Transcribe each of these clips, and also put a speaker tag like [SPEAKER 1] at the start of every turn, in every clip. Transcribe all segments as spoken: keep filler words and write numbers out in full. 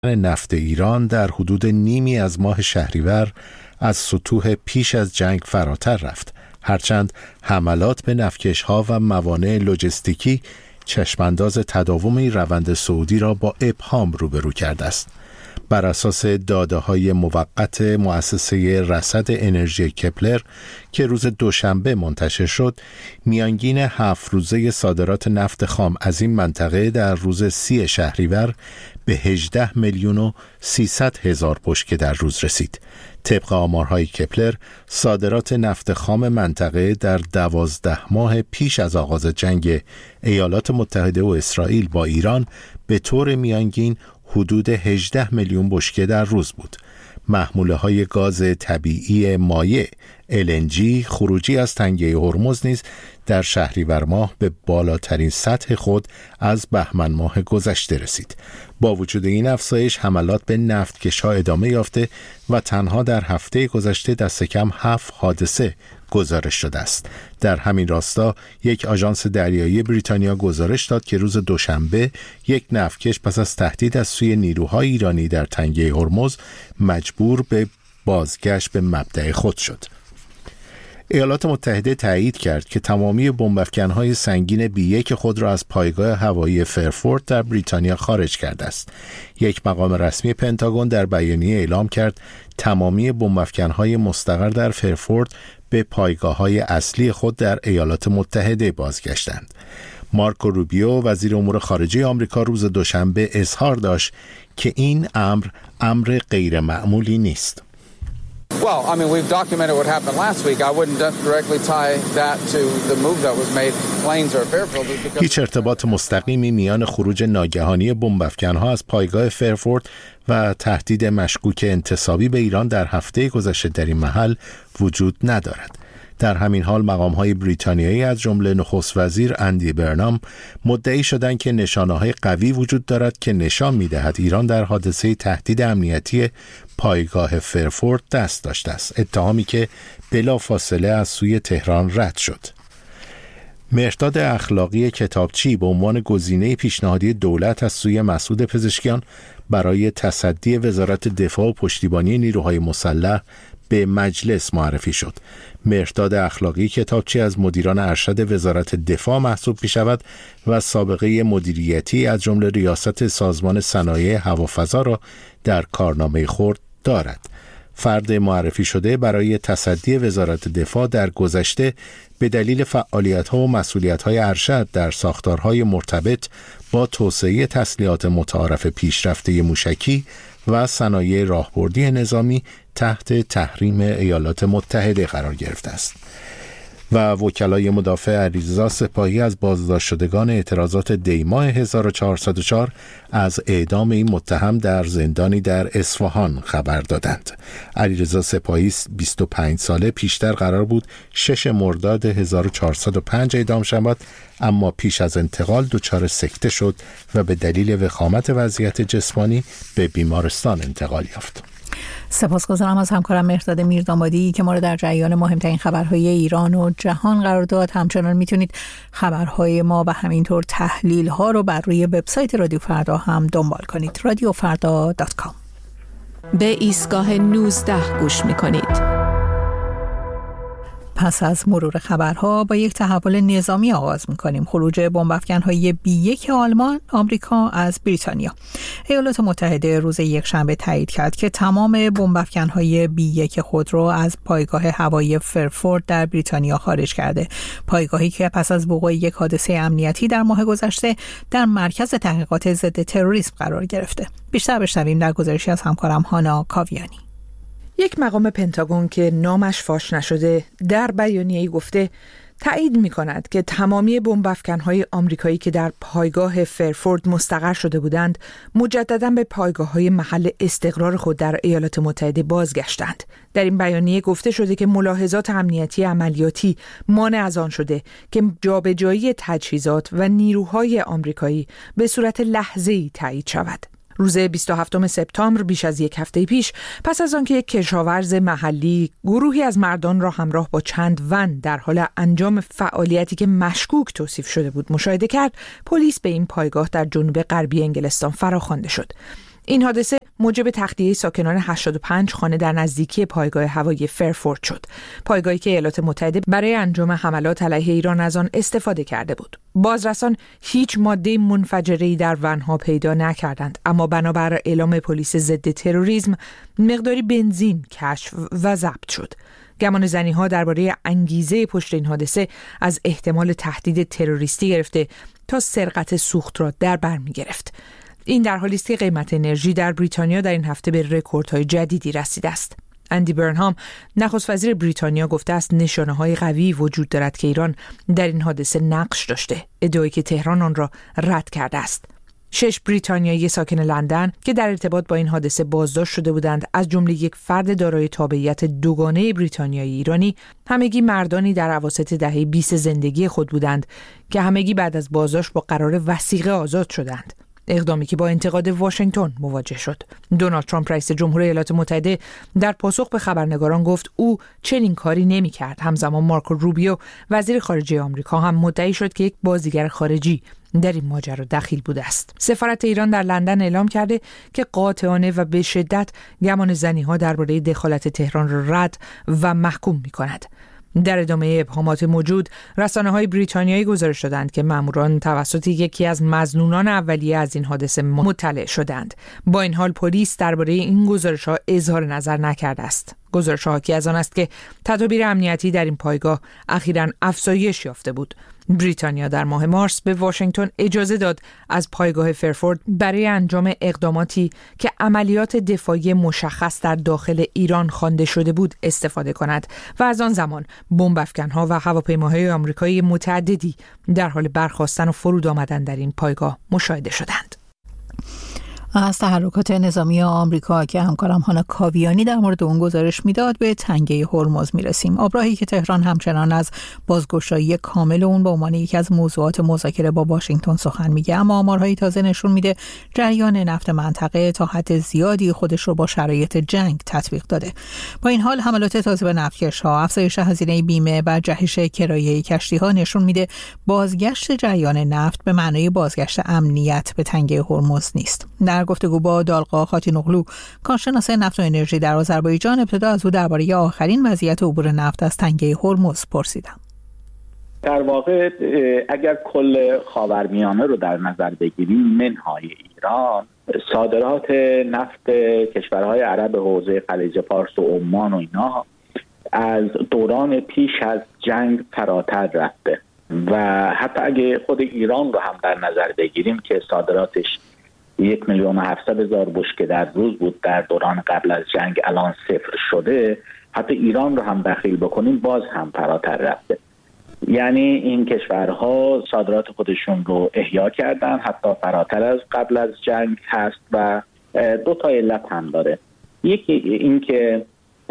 [SPEAKER 1] نفت ایران در حدود نیمی از ماه شهریور از سطوح پیش از جنگ فراتر رفت، هرچند حملات به نفتکش‌ها و موانع لوجستیکی چشمانداز تداوم این روند صعودی را با ابهام روبرو کرده است. بر اساس داده‌های موقت مؤسسه رصد انرژی کپلر که روز دوشنبه منتشر شد، میانگین هفت روزه صادرات نفت خام از این منطقه در روز سی شهریور به هجده میلیون و سیصد هزار بشکه در روز رسید. طبق آمارهای کپلر، صادرات نفت خام منطقه در دوازده ماه پیش از آغاز جنگ ایالات متحده و اسرائیل با ایران به طور میانگین حدود هجده میلیون بشکه در روز بود. محموله های گاز طبیعی مایع ال ان جی خروجی از تنگه هرمز نیز در شهریور ماه به بالاترین سطح خود از بهمن ماه گذشته رسید. با وجود این افزایش، حملات به نفتکش‌ها ادامه یافته و تنها در هفته گذشته دست کم هفت حادثه گزارش شده است. در همین راستا یک آژانس دریایی بریتانیا گزارش داد که روز دوشنبه یک نفتکش پس از تهدید از سوی نیروهای ایرانی در تنگه هرمز مجبور به بازگشت به مبدأ خود شد. ایالات متحده تایید کرد که تمامی بمب‌افکن‌های سنگین بی یک خود را از پایگاه هوایی فرفورت در بریتانیا خارج کرده است. یک مقام رسمی پنتاگون در بیانیه اعلام کرد تمامی بمب‌افکن‌های مستقر در فرفورت به پایگاه‌های اصلی خود در ایالات متحده بازگشتند. مارکو روبیو وزیر امور خارجه آمریکا روز دوشنبه اظهار داشت که این امر امر غیر معمولی نیست.
[SPEAKER 2] Well, I mean, we've documented what happened last week. I wouldn't directly tie that to the move that was made. Planes are Fairfield because
[SPEAKER 1] هیچ ارتباط مستقیمی میان خروج ناگهانی بمب‌افکن‌ها از پایگاه فرفورت و تهدید مشکوک انتصابی به ایران در هفته گذشته در این محل وجود ندارد. در همین حال مقام‌های بریتانیایی از جمله نخست وزیر اندی برنام مدعی شدند که نشانه‌های قوی وجود دارد که نشان می‌دهد ایران در حادثه تهدید امنیتی پایگاه فرفورت دست داشته است، اتهامی که بلافاصله از سوی تهران رد شد. مهرداد اخلاقی کتابچی به عنوان گزینه پیشنهادی دولت از سوی مسعود پزشکیان برای تصدی وزارت دفاع و پشتیبانی نیروهای مسلح به مجلس معرفی شد. مهرداد اخلاقی کتابچی از مدیران ارشد وزارت دفاع محسوب می شود و سابقه مدیریتی از جمله ریاست سازمان صنایع هوافضا را در کارنامه خود دارد. فرد معرفی شده برای تصدی وزارت دفاع در گذشته به دلیل فعالیت‌ها و مسئولیت‌های ارشد در ساختارهای مرتبط با توسعه تسلیحات متعارف پیشرفته موشکی و صنایع راهبردی نظامی تحت تحریم ایالات متحده قرار گرفته است. و وکلای مدافع علیرضا سپاهی از بازداشت شدگان اعتراضات دیماه هزار و چهارصد و چهار از اعدام این متهم در زندانی در اصفهان خبر دادند. علیرضا سپاهی بیست و پنج ساله پیشتر قرار بود شش مرداد هزار و چهارصد و پنج اعدام شود، اما پیش از انتقال دچار سکته شد و به دلیل وخامت وضعیت جسمانی به بیمارستان انتقال یافت.
[SPEAKER 3] سپاسگزارم از همکارم مهرداد میردامادی که ما را در جریان مهمترین خبرهای ایران و جهان قرار داد. همچنان میتونید خبرهای ما و همینطور تحلیل ها رو بر روی وبسایت رادیو فردا هم دنبال کنید. رادیو فردا دات کام.
[SPEAKER 4] به ایستگاه نوزده گوش میکنید.
[SPEAKER 3] پس از مرور خبرها با یک تحول نظامی آغاز می‌کنیم. خروج بمب‌افکن‌های بی یک آلمان، آمریکا از بریتانیا. ایالات متحده روز یکشنبه تایید کرد که تمام بمب‌افکن‌های بی یک خود را از پایگاه هوایی فرفورت در بریتانیا خارج کرده. پایگاهی که پس از وقوع یک حادثه امنیتی در ماه گذشته در مرکز تحقیقات ضد تروریسم قرار گرفته. بیشتر بشنویم در گزارشی از همکارم هانا کاویانی.
[SPEAKER 5] یک مقام پنتاگون که نامش فاش نشده در بیانیه‌ای گفته تایید می‌کند که تمامی بمب‌افکن‌های آمریکایی که در پایگاه فرفورت مستقر شده بودند مجدداً به پایگاه‌های محل استقرار خود در ایالات متحده بازگشتند. در این بیانیه گفته شده که ملاحظات امنیتی عملیاتی مانع از آن شده که جابجایی تجهیزات و نیروهای آمریکایی به صورت لحظه‌ای تایید شود. روز بیست و هفتم سپتامبر، بیش از یک هفته پیش، پس از آنکه یک کشاورز محلی گروهی از مردان را همراه با چند ون در حال انجام فعالیتی که مشکوک توصیف شده بود مشاهده کرد، پلیس به این پایگاه در جنوب غربی انگلستان فراخوانده شد. این حادثه موجب تخلیه ساکنان هشتاد و پنج خانه در نزدیکی پایگاه هوایی فرفورد شد. پایگاهی که ایالات متحده برای انجام حملات علیه ایران از آن استفاده کرده بود. بازرسان هیچ ماده منفجره‌ای در ونها پیدا نکردند، اما بنابر اعلام پلیس ضد تروریسم مقداری بنزین کشف و ضبط شد. گمان زنی‌ها درباره انگیزه پشت این حادثه از احتمال تهدید تروریستی گرفته تا سرقت سوخت را در بر می‌گرفت. این در حالی است که قیمت انرژی در بریتانیا در این هفته به رکوردهای جدیدی رسیده است. اندی برنهام نخست وزیر بریتانیا گفته است نشانه‌های قوی وجود دارد که ایران در این حادثه نقش داشته، ادعایی که تهران آن را رد کرده است. شش بریتانیایی ساکن لندن که در ارتباط با این حادثه بازداشت شده بودند، از جمله یک فرد دارای تابعیت دوگانه بریتانیایی ایرانی، همگی مردانی در اواسط دهه بیست زندگی خود بودند که همگی بعد از بازداشت با قرار وثیقه آزاد شدند. اقدامی که با انتقاد واشنگتن مواجه شد. دونالد ترامپ رئیس جمهور ایالات متحده در پاسخ به خبرنگاران گفت او چنین کاری نمی‌کرد. همزمان مارکو روبیو وزیر خارجه آمریکا هم مدعی شد که یک بازیگر خارجی در این ماجرا دخیل بوده است. سفارت ایران در لندن اعلام کرده که قاطعانه و به شدت گمان زنی‌ها درباره دخالت تهران را رد و محکوم می‌کند. در ادامه ابهامات موجود، رسانه‌های بریتانیایی گزارش دادند که ماموران توسط یکی از مظنونان اولیه از این حادثه مطلع شدند. با این حال پلیس درباره این گزارش‌ها اظهار نظر نکرده است. گزارش‌ها حاکی از آن است که تدابیر امنیتی در این پایگاه اخیراً افزایش یافته بود. بریتانیا در ماه مارس به واشنگتن اجازه داد از پایگاه فرفورد برای انجام اقداماتی که عملیات دفاعی مشخص در داخل ایران خوانده شده بود استفاده کند و از آن زمان بمب افکن‌ها و هواپیماهای آمریکایی متعددی در حال برخاستن و فرود آمدن در این پایگاه مشاهده شدند.
[SPEAKER 3] از تحرکات نظامی آمریکا که همکارم هانا کاویانی در مورد اون گزارش میداد به تنگه هرمز میرسیم. آبراهی که تهران همچنان از بازگشایی کامل اون به عنوان یکی از موضوعات مذاکره با واشنگتن سخن میگه، اما آمارهای تازه نشون میده جریان نفت منطقه تا حد زیادی خودش رو با شرایط جنگ تطبیق داده. با این حال حملات تازه به نفتکش‌ها، افزایش هزینه بیمه و جهش کرایه کشتی‌ها نشون میده بازگشت جریان نفت به معنای بازگشت امنیت به تنگه هرمز نیست. در گفتگو با دالقا خاتینوغلو، کارشناس نفت و انرژی در آذربایجان، ابتدا از او درباره آخرین وضعیت عبور نفت از تنگه هرمز پرسیدم.
[SPEAKER 6] در واقع اگر کل خاورمیانه رو در نظر بگیریم، منهای ایران، صادرات نفت کشورهای عرب حوزه خلیج فارس و عمان و اینا از دوران پیش از جنگ فراتر رفته و حتی اگه خود ایران رو هم در نظر بگیریم که صادراتش یک میلیون و هفتصد هزار بشکه در روز بود در دوران قبل از جنگ، الان صفر شده. حتی ایران رو هم دخیل بکنیم باز هم فراتر رفته. یعنی این کشورها صادرات خودشون رو احیا کردن، حتی فراتر از قبل از جنگ هست و دو تا علت هم داره. یکی این که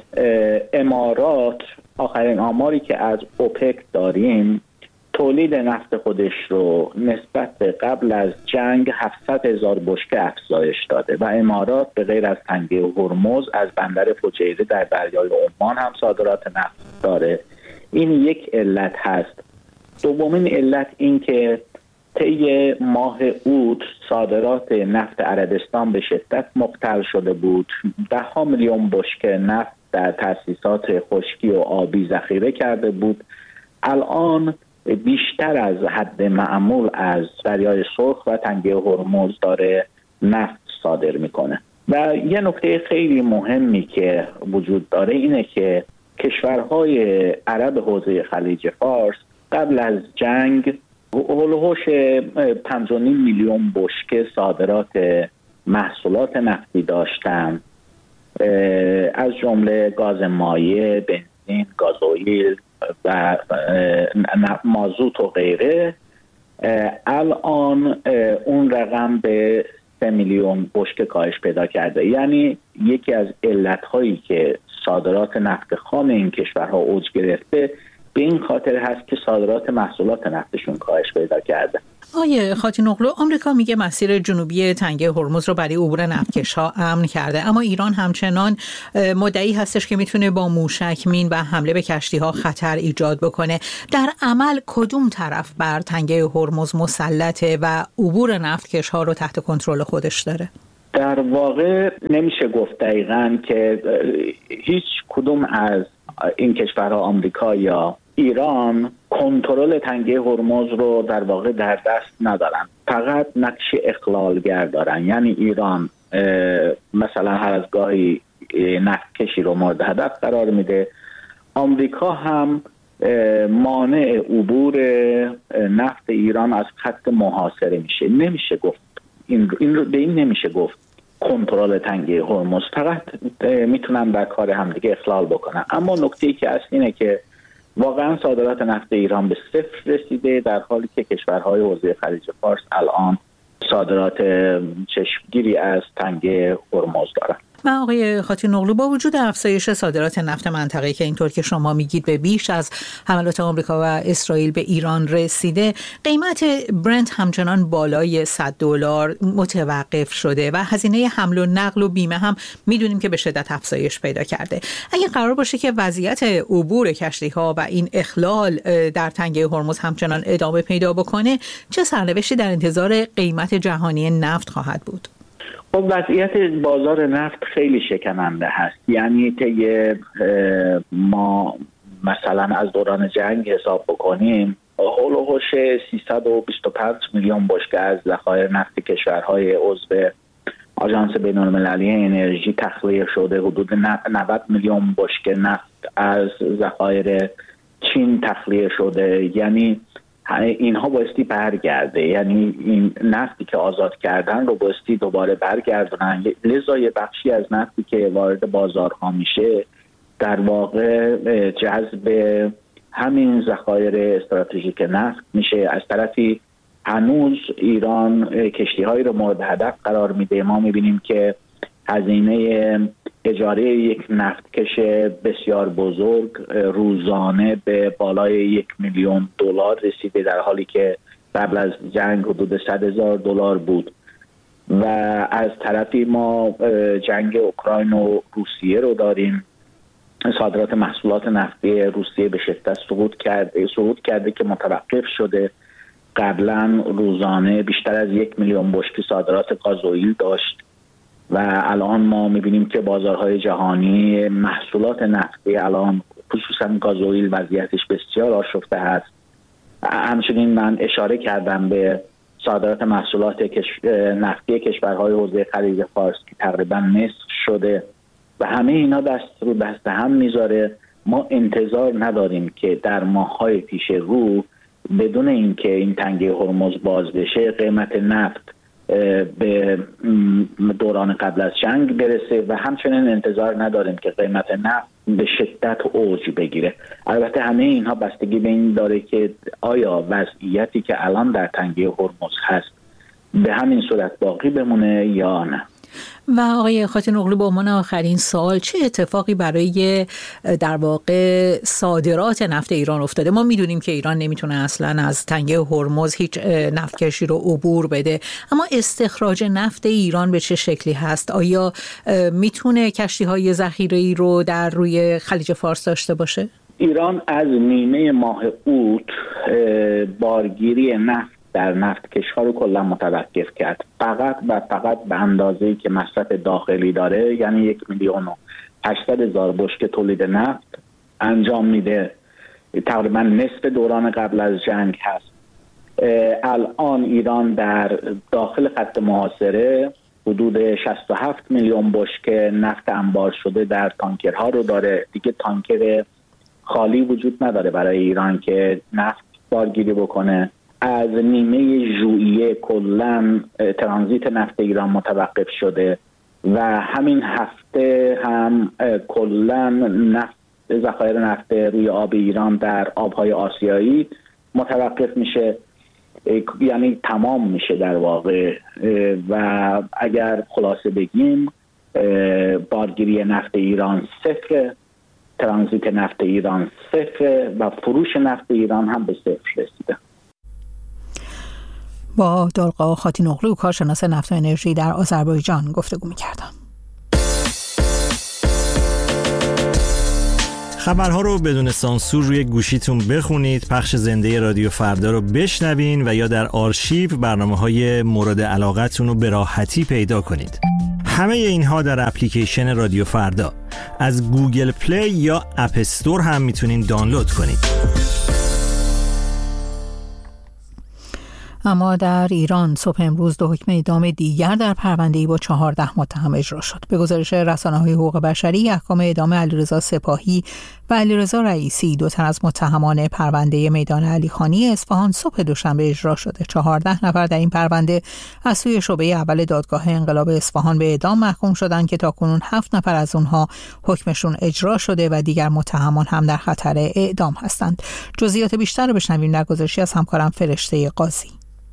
[SPEAKER 6] امارات، آخرین آماری که از اوپک داریم، تولید نفت خودش رو نسبت به قبل از جنگ هفتصد هزار بشکه افزایش داده و امارات به غیر از تنگه هرمز از بندر فجیره در دریای عمان هم صادرات نفت داره. این یک علت هست. دومین علت این که طی ماه اوت صادرات نفت عربستان به شدت مختل شده بود. ده ها میلیون بشکه نفت در تأسیسات خشکی و آبی ذخیره کرده بود. الان بیشتر از حد معمول از دریای سرخ و تنگه هرمز داره نفت صادر میکنه. و یه نکته خیلی مهمی که وجود داره اینه که کشورهای عرب حوزه خلیج فارس قبل از جنگ هولوش پنج و نیم میلیون بشکه صادرات محصولات نفتی داشتن، از جمله گاز مایع، بنزین، گازوئیل و مازوت و غیره. الان اون رقم به سه میلیون بشکه کاهش پیدا کرده. یعنی یکی از علت‌هایی که صادرات نفت خام این کشورها اوج گرفته به این خاطر هست که صادرات محصولات نفتشون کاهش پیدا کرده.
[SPEAKER 3] آیه خاتینوغلو، آمریکا میگه مسیر جنوبی تنگه هرمز رو برای عبور نفتکش‌ها امن کرده، اما ایران همچنان مدعی هستش که میتونه با موشک مین و حمله به کشتی‌ها خطر ایجاد بکنه. در عمل کدوم طرف بر تنگه هرمز مسلطه و عبور نفتکش‌ها رو تحت کنترل خودش داره؟
[SPEAKER 6] در واقع نمیشه گفت دقیقاً که هیچ کدوم از این کشورها آمریکا یا ایران کنترل تنگه هرمز رو در واقع در دست ندارن، فقط نقش اخلالگر دارن. یعنی ایران مثلا هر از گاهی نفت کشی رو مورد هدف قرار میده، آمریکا هم مانع عبور نفت ایران از خط محاصره میشه. نمیشه گفت این این رو به این نمیشه گفت کنترل تنگه هرمز، فقط میتونن در کار همدیگه اخلال بکنن. اما نکته‌ای که اصل اینه که واقعا صادرات نفت ایران به صفر رسیده، در حالی که کشورهای حوزه خلیج فارس الان صادرات چشمگیری از تنگه هرمز دارن.
[SPEAKER 3] و آقای خاتین اغلو، با وجود افزایش صادرات نفت منطقه‌ای که اینطور که شما میگید به بیش از حملات آمریکا و اسرائیل به ایران رسیده، قیمت برنت همچنان بالای صد دلار متوقف شده و هزینه حمل و نقل و بیمه هم میدونیم که به شدت افزایش پیدا کرده. اگه قرار باشه که وضعیت عبور کشتی‌ها و این اخلال در تنگه هرمز همچنان ادامه پیدا بکنه، چه سرنوشتی در انتظار قیمت جهانی نفت خواهد بود؟
[SPEAKER 6] خب وضعیت بازار نفت خیلی شکننده هست. یعنی که ما مثلا از دوران جنگ حساب بکنیم، هول و هوش سیصد و بیست و پنج میلیون بشکه از ذخایر نفت کشورهای عضو آژانس بین‌المللی انرژی تخلیه شده، حدود نود میلیون بشکه نفت از ذخایر چین تخلیه شده. یعنی اینها بایستی برگرده، یعنی این نفتی که آزاد کردن رو بایستی دوباره برگردونن. لذا یه بخشی از نفتی که وارد بازارها میشه در واقع جذب همین ذخایر استراتژیک نفت میشه. از طرفی هنوز ایران کشتی‌هایی رو مورد هدف قرار میده. ما میبینیم که هزینه اجاره یک نفتکش بسیار بزرگ روزانه به بالای یک میلیون دلار رسیده، در حالی که قبل از جنگ حدود صد هزار دلار بود. و از طرفی ما جنگ اوکراین و روسیه رو داریم. صادرات محصولات نفتی روسیه به شدت سقوط کرده سقوط کرده که متوقف شده. قبلا روزانه بیشتر از یک میلیون بشکه صادرات گازوئیل داشت و الان ما میبینیم که بازارهای جهانی محصولات نفتی الان خصوصا گازوئیل وضعیتش بسیار آشفته هست. همچنین من اشاره کردم به صادرات محصولات کش... نفتی کشورهای حوزه خلیج فارس که تقریبا نصف شده و همه اینا دست رو دست هم میذاره. ما انتظار نداریم که در ماه‌های پیش رو بدون اینکه این تنگه هرمز باز بشه قیمت نفت به دوران قبل از جنگ برسه و همچنین انتظار نداریم که قیمت نفت به شدت اوج بگیره. البته همه اینها بستگی به این داره که آیا وضعیتی که الان در تنگه هرمز هست به همین صورت باقی بمونه یا نه.
[SPEAKER 3] و آقای خاتین اغلو، به عنوان آخرین سوال، چه اتفاقی برای در واقع صادرات نفت ایران افتاده؟ ما میدونیم که ایران نمیتونه اصلا از تنگه هرمز هیچ نفتکشی رو عبور بده، اما استخراج نفت ایران به چه شکلی هست؟ آیا میتونه کشتی‌های ذخیره‌ای رو در روی خلیج فارس داشته باشه؟
[SPEAKER 6] ایران از نیمه ماه اوت بارگیری نفت در نفت کشها رو کلا متوقف کرد، فقط و فقط به اندازه‌ای که مصرف داخلی داره، یعنی یک میلیون و هشتصد هزار بشکه تولید نفت انجام میده. تقریبا نصف دوران قبل از جنگ هست. الان ایران در داخل خط محاصره حدود شصت و هفت میلیون بشکه نفت انبار شده در تانکرها رو داره. دیگه تانکر خالی وجود نداره برای ایران که نفت بارگیری بکنه. از نیمه ژوئیه کلا ترانزیت نفت ایران متوقف شده و همین هفته هم کلا نفت ذخایر نفت روی آب ایران در آبهای آسیایی متوقف میشه، یعنی تمام میشه در واقع. و اگر خلاصه بگیم بارگیری نفت ایران صفر، ترانزیت نفت ایران صفر و فروش نفت ایران هم به صفر رسیده.
[SPEAKER 3] با دلقا خاتین اغلو، کارشناس نفت و انرژی در آذربایجان، گفتگو می‌کردم.
[SPEAKER 7] خبرها رو بدون سانسور روی گوشیتون بخونید، پخش زنده رادیو فردا رو بشنوین و یا در آرشیو برنامه‌های مورد علاقتون رو به راحتی پیدا کنید. همه اینها در اپلیکیشن رادیو فردا از گوگل پلی یا اپ استور هم میتونین دانلود کنید.
[SPEAKER 3] اما در ایران صبح امروز دو حکم اعدام دیگر در پرونده‌ای با چهارده متهم اجرا شد. به گزارش رسانه‌های حقوق بشری، احکام اعدام علیرضا سپاهی و علیرضا رئیسی، دو تن از متهمان پرونده میدان علیخانی اصفهان، صبح دوشنبه اجرا شده. چهارده نفر در این پرونده از سوی شعبه اول دادگاه انقلاب اصفهان به اعدام محکوم شدند که تاکنون هفت نفر از اونها حکمشون اجرا شده و دیگر متهمان هم در خطر اعدام هستند. جزئیات بیشتر رو بشنویم در گزارشی از همکارم فرشته قاضی.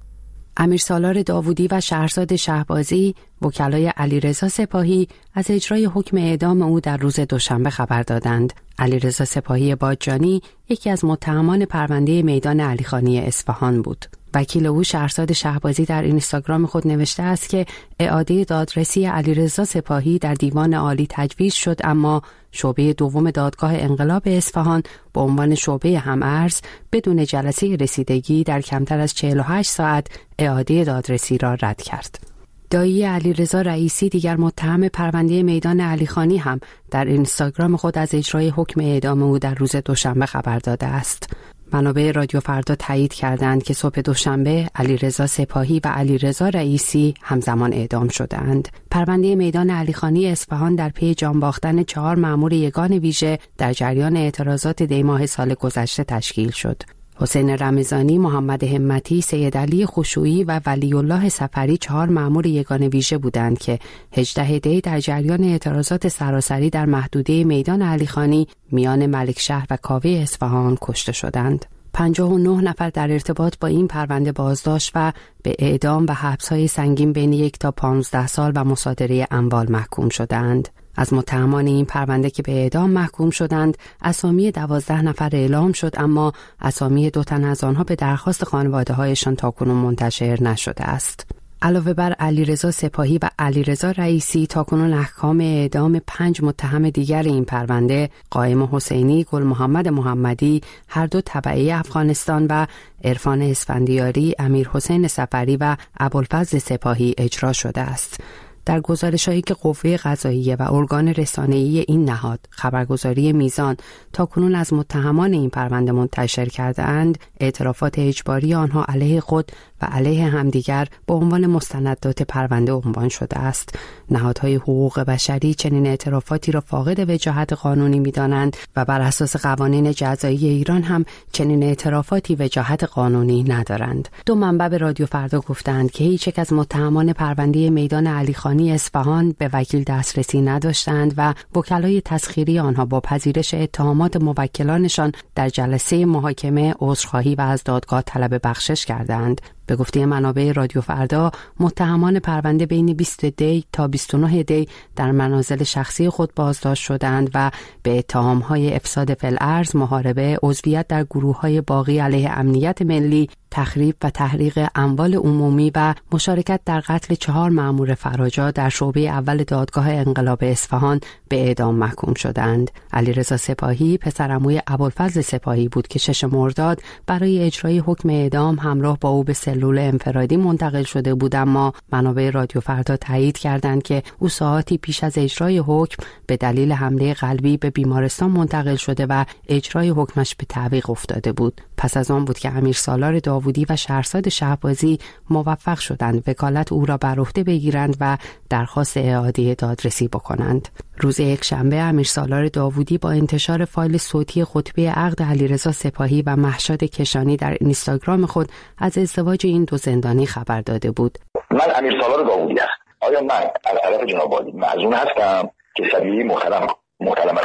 [SPEAKER 8] امیرسالار داوودی و شهرزاد شهبازی، وکلای علیرضا سپاهی، از اجرای حکم اعدام او در روز دوشنبه خبر دادند. علیرضا سپاهی باجانی یکی از متهمان پرونده میدان علیخانی اصفهان بود. وکیل او شهرزاد شهبازی در اینستاگرام خود نوشته است که اعاده دادرسی علیرضا سپاهی در دیوان عالی تجویز شد، اما شعبه دوم دادگاه انقلاب اصفهان به عنوان شعبه هم‌ارز بدون جلسه رسیدگی در کمتر از چهل و هشت ساعت اعاده دادرسی را رد کرد. دایی علیرضا رئیسی، دیگر متهم پرونده میدان علیخانی، هم در اینستاگرام خود از اجرای حکم اعدام او در روز دوشنبه خبر داده است. منابع رادیو فردا تایید کردند که صبح دوشنبه علیرضا سپاهی و علیرضا رئیسی همزمان اعدام شدند. پرونده میدان علیخانی اصفهان در پی جان باختن چهار مأمور یگان ویژه در جریان اعتراضات دی ماه سال گذشته تشکیل شد. حسین رمضانی، محمد همتی، سید علی خشوعی و ولی الله سفری چهار مأمور یگان ویژه بودند که هجدهم دی در جریان اعتراضات سراسری در محدوده میدان علیخانی میان ملکشهر و کاوه اصفهان کشته شدند. پنجاه و نه نفر در ارتباط با این پرونده بازداشت و به اعدام و حبس‌های سنگین بین یک تا پانزده سال و مصادره اموال محکوم شدند. از متهمان این پرونده که به اعدام محکوم شدند، اسامی دوازده نفر اعلام شد، اما اسامی دو تن از آنها به درخواست خانواده‌هایشان تاکنون منتشر نشده است. علاوه بر علیرضا سپاهی و علیرضا رئیسی، تاکنون احکام اعدام پنج متهم دیگر این پرونده، قائم حسینی، گل محمد محمدی، هر دو تبعه افغانستان، و عرفان اسفندیاری، امیر حسین سفری و ابوالفضل سپاهی اجرا شده است. در گزارش‌هایی که قوه قضاییه و ارگان رسانه‌ای این نهاد، خبرگزاری میزان، تاکنون از متهمان این پرونده منتشر کرده‌اند، اعترافات اجباری آنها علیه خود و علیه همدیگر به عنوان مستندات پرونده عنوان شده است. نهادهای حقوق بشری چنین اعترافاتی را فاقد وجاهت قانونی می‌دانند و بر اساس قوانین جزایی ایران هم چنین اعترافاتی وجاهت قانونی ندارند. دو منبع به رادیو فردا گفتند که هیچ یک از متهمان پرونده میدان علیخانی اصفهان به وکیل دسترسی نداشتند و وکلای تسخیری آنها با پذیرش اتهامات موکلانشان در جلسه محاکمه عذرخواهی و از دادگاه طلب بخشش کردند. به گفته منابع رادیو فردا، متهمان پرونده بین بیست دی تا بیست و نه دی در منازل شخصی خود بازداشت شدند و به اتهام‌های افساد فی‌الارض، محاربه، عضویت در گروه‌های باغی علیه امنیت ملی، تخریب و تحریق اموال عمومی و مشارکت در قتل چهار مأمور فراجا در شعبه اول دادگاه انقلاب اصفهان به اعدام محکوم شدند. علیرضا سپاهی پسرعموی ابوالفضل سپاهی بود که ششم مرداد برای اجرای حکم اعدام همراه با او به سلول انفرادی منتقل شده بود، اما منابع رادیو فردا تایید کردند که او ساعاتی پیش از اجرای حکم به دلیل حمله قلبی به بیمارستان منتقل شده و اجرای حکمش به تعویق افتاده بود. پس از آن بود که امیرسالار داوودی و شهرزاد شهبازی موفق شدند وکالت او را بر عهده بگیرند و درخواست اعاده دادرسی بکنند. روز یکشنبه امیرسالار داوودی با انتشار فایل صوتی خطبه عقد علیرضا سپاهی و مهشاد کشانی در اینستاگرام خود از ازدواج این دو زندانی خبر داده بود.
[SPEAKER 9] من امیرسالار داوودی هستم. آیا من از طرف جناب عالی معزون هستم که سبیلی محترم محترم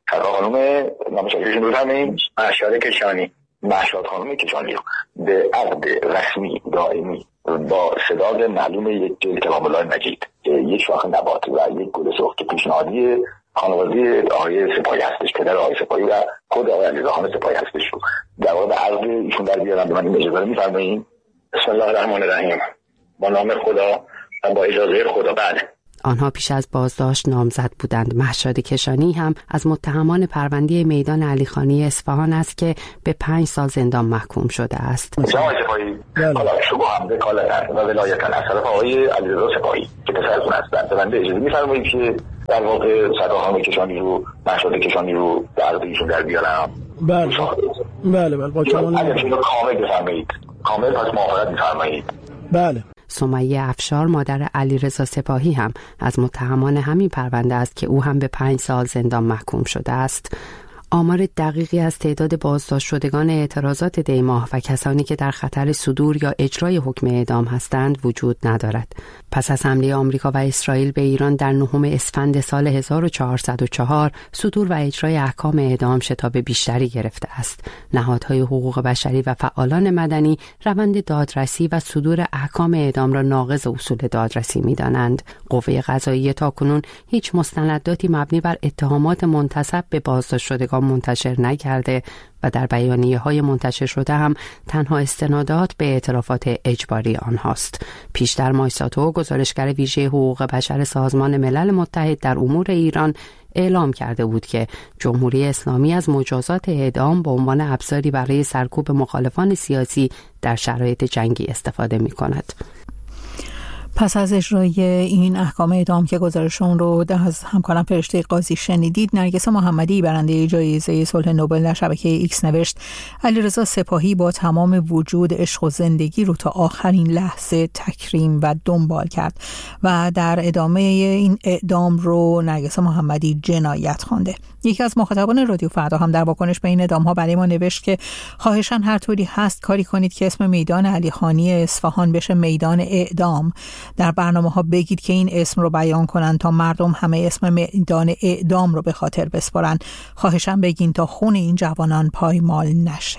[SPEAKER 9] خانم نامشارکشون رو بفرمایید؟ مهشاد کشانی مهشاد خانم کشانی به عقد رسمی دائمی با صداق معلوم یک جلد کلام‌الله مجید، یک شاخ نبات و یک گل سرخ که پیشنهادی خانواده آقای سپاهی هستش، پدر آقای سپاهی و خود آقای علیرضا خان سپاهی هستش، رو در واقع عقد ایشون در بیارم. به من این اجازه رو می‌فرمایید؟ بسم الله الرحمن الرحیم. با نام خدا و با اجازه خدا. بعد
[SPEAKER 8] آنها پیش از بازداشت نامزد بودند. مهشاد کشانی هم از متهمان پرونده میدان علیخانی اصفهان است که به پنج سال زندان محکوم شده است.
[SPEAKER 9] جناب سپاهی حالا شما هم وکالت و ولایت از طرف آقای علیرضا سپاهی که پسرتون هستند به بنده اجازه می‌فرمایید که در واقع صداخان کشانی رو مهشاد کشانی رو در ایشون در بیارم؟
[SPEAKER 10] بله بله بله با کمال
[SPEAKER 9] اگر اینو کامل بفرمایید. کامل پس معافرت می‌فرمایید.
[SPEAKER 10] بله.
[SPEAKER 8] سمیه افشار مادر علیرضا سپاهی هم از متهمان همین پرونده است که او هم به پنج سال زندان محکوم شده است. آمار دقیقی از تعداد بازداشت شدگان اعتراضات دیماه و کسانی که در خطر صدور یا اجرای حکم اعدام هستند وجود ندارد. پس از حمله آمریکا و اسرائیل به ایران در نهم اسفند سال هزار و چهارصد و چهار صدور و اجرای احکام اعدام شتاب بیشتری گرفته است. نهادهای حقوق بشری و فعالان مدنی روند دادرسی و صدور احکام اعدام را ناقض اصول دادرسی می‌دانند. قوه قضاییه تاکنون هیچ مستنداتی مبنی بر اتهامات منتسب به بازداشت شدگان منتشر نکرده و در بیانیه‌های منتشر شده هم تنها استنادات به اعترافات اجباری آنهاست. پیشتر مایساتو گزارشگر ویژه حقوق بشر سازمان ملل متحد در امور ایران اعلام کرده بود که جمهوری اسلامی از مجازات اعدام به عنوان ابزاری برای سرکوب مخالفان سیاسی در شرایط جنگی استفاده می‌کند.
[SPEAKER 3] پس از اجرای این احکام اعدام که گزارش اون رو از همکارم فرشته قاضی شنیدید، نرگس محمدی برنده جایزه صلح نوبل در شبکه ایکس نوشت علیرضا سپاهی با تمام وجود عشق و زندگی رو تا آخرین لحظه تکریم و دنبال کرد و در ادامه این اعدام رو نرگس محمدی جنایت خوانده. یکی از مخاطبان رادیو فردا هم در واکنش به این اعدام‌ها برای ما نوشت که خواهشاً هر طوری هست کاری کنید که اسم میدان علیخانی اصفهان بشه میدان اعدام. در برنامه‌ها بگید که این اسم رو بیان کنن تا مردم همه اسم میدان اعدام رو به خاطر بسپارن. خواهشاً بگین تا خون این جوانان پایمال نشه.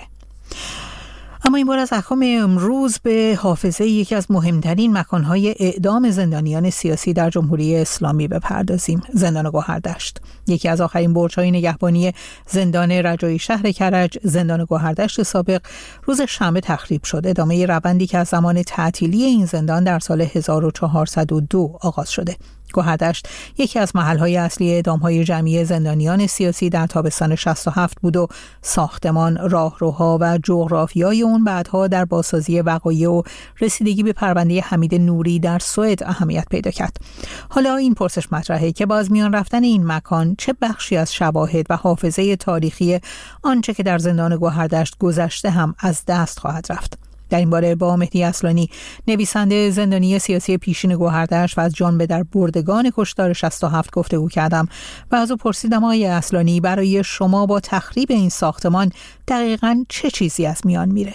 [SPEAKER 3] اما این بار از احکام امروز به حافظه یکی از مهمترین مکانهای اعدام زندانیان سیاسی در جمهوری اسلامی بپردازیم. زندان گوهردشت، یکی از آخرین برج‌های نگهبانی زندان رجایی شهر کرج، زندان گوهردشت سابق روز شنبه تخریب شد. ادامه روندی که از زمان تعطیلی این زندان در سال هزار و چهارصد و دو آغاز شده. گوهردشت یکی از محل‌های اصلی اعدام‌های جمعی زندانیان سیاسی در تابستان شصت و هفت بود و ساختمان، راهروها و جغرافیای اون بعدها در بازسازی وقایع و رسیدگی به پرونده حمید نوری در سوئد اهمیت پیدا کرد. حالا این پرسش مطرحه که با از میان رفتن این مکان چه بخشی از شواهد و حافظه تاریخی آنچه که در زندان گوهردشت گذشته هم از دست خواهد رفت. در این باره با مهدی اصلانی، نویسنده زندانی سیاسی پیشین گوهردشت و از جان به در بردگان کشتار شصت و هفت گفتگو کردم و از او پرسیدم آقای اصلانی برای شما با تخریب این ساختمان دقیقاً چه چیزی از میان میره؟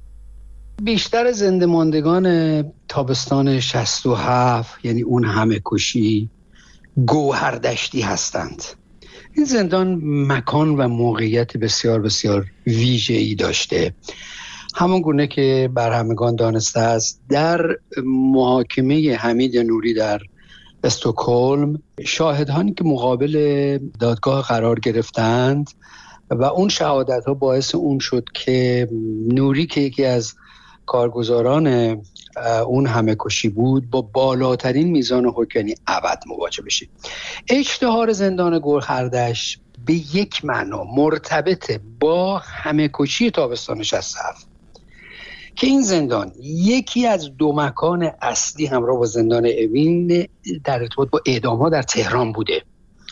[SPEAKER 11] بیشتر زنده ماندگان تابستان شصت و هفت، یعنی اون همه کشی، گوهردشتی هستند. این زندان مکان و موقعیت بسیار بسیار ویژه‌ای داشته. همون گونه که بر همگان دانسته است، در محاکمه حمید نوری در استکهلم شاهدانی که مقابل دادگاه قرار گرفتند و اون شهادت ها باعث اون شد که نوری که یکی از کارگزاران اون همه کشی بود با بالاترین میزان حکم، یعنی ابد، مواجه بشه. اشتهار زندان گوهردشت به یک معنا مرتبط با همه کشی تابستان شصت و هفت که این زندان یکی از دو مکان اصلی همراه با زندان اوین در ارتباط با اعدام ها در تهران بوده.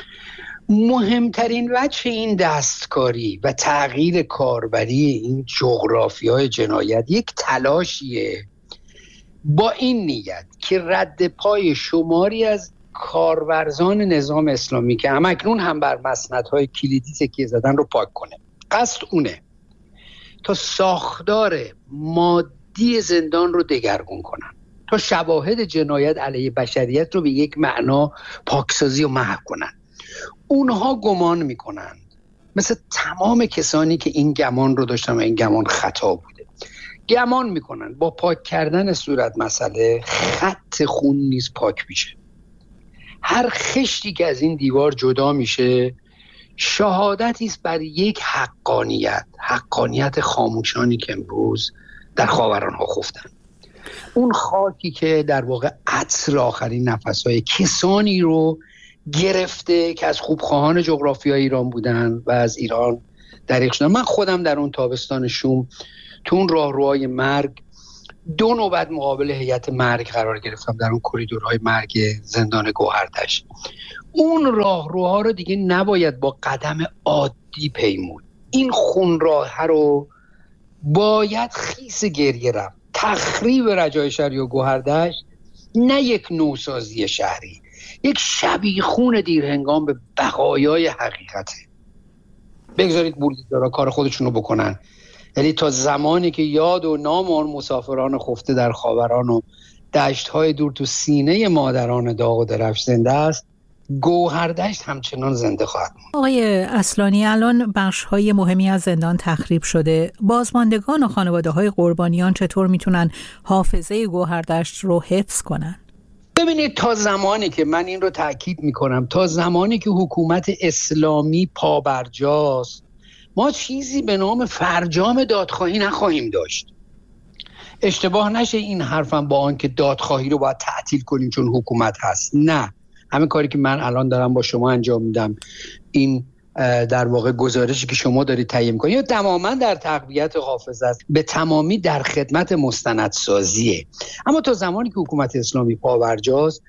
[SPEAKER 11] مهمترین وجه این دستکاری و تغییر کاربری این جغرافیای جنایت یک تلاشیه با این نیت که رد پای شماری از کارورزان نظام اسلامی که همکنون هم بر مسندهای کلیدی تکیه زدن رو پاک کنه. قصد اونه تا ساختار مادی زندان رو دگرگون کنن، تا شواهد جنایت علیه بشریت رو به یک معنا پاکسازی و محو کنن. اونها گمان میکنن، مثل تمام کسانی که این گمان رو داشتن و این گمان خطا بوده، گمان میکنن با پاک کردن صورت مسئله خط خون نیز پاک میشه. هر خشتی که از این دیوار جدا میشه شهادتی است بر یک حقانیت، حقانیت خاموشانی که امروز در خاورانها خفتن. اون خاکی که در واقع عطر آخرین نفس‌های کسانی رو گرفته که از خوبخواهان جغرافیای ایران بودن و از ایران دریغ شدن. من خودم در اون تابستان شوم تو اون راهروهای مرگ دو نوبت مقابل هیئت مرگ قرار گرفتم در اون کریدورهای مرگ زندان گوهردشت. اون راهروها رو دیگه نباید با قدم عادی پیمود. این خونراه رو باید خیس گریه رفت. تخریب رجای شهری و گوهردشت نه یک نوسازی شهری، یک شبیخون دیرهنگام به بقایای حقیقته. بگذارید بولیدارا کار خودشون رو بکنن. یعنی تا زمانی که یاد و نام آن مسافران خفته در خاوران و دشت‌های دور تو سینه مادران داغ و درفش زنده است، گوهردشت همچنان زنده خواهد ماند.
[SPEAKER 3] آقای اصلانی، الان بخش‌های مهمی از زندان تخریب شده. بازماندگان و خانواده‌های قربانیان چطور میتونن حافظه گوهردشت رو حفظ کنن؟
[SPEAKER 11] ببینید، تا زمانی که من این رو تأکید میکنم، تا زمانی که حکومت اسلامی پابرجاست، ما چیزی به نام فرجام دادخواهی نخواهیم داشت. اشتباه نشه این حرفم با آن که دادخواهی رو باید تعطیل کنیم چون حکومت هست. نه، همین کاری که من الان دارم با شما انجام میدم، این در واقع گزارشی که شما دارید تهیه می‌کنید یا تماما در تقویت حافظه است، به تمامی در خدمت مستندسازیه. اما تا زمانی که حکومت اسلامی پابرجاست،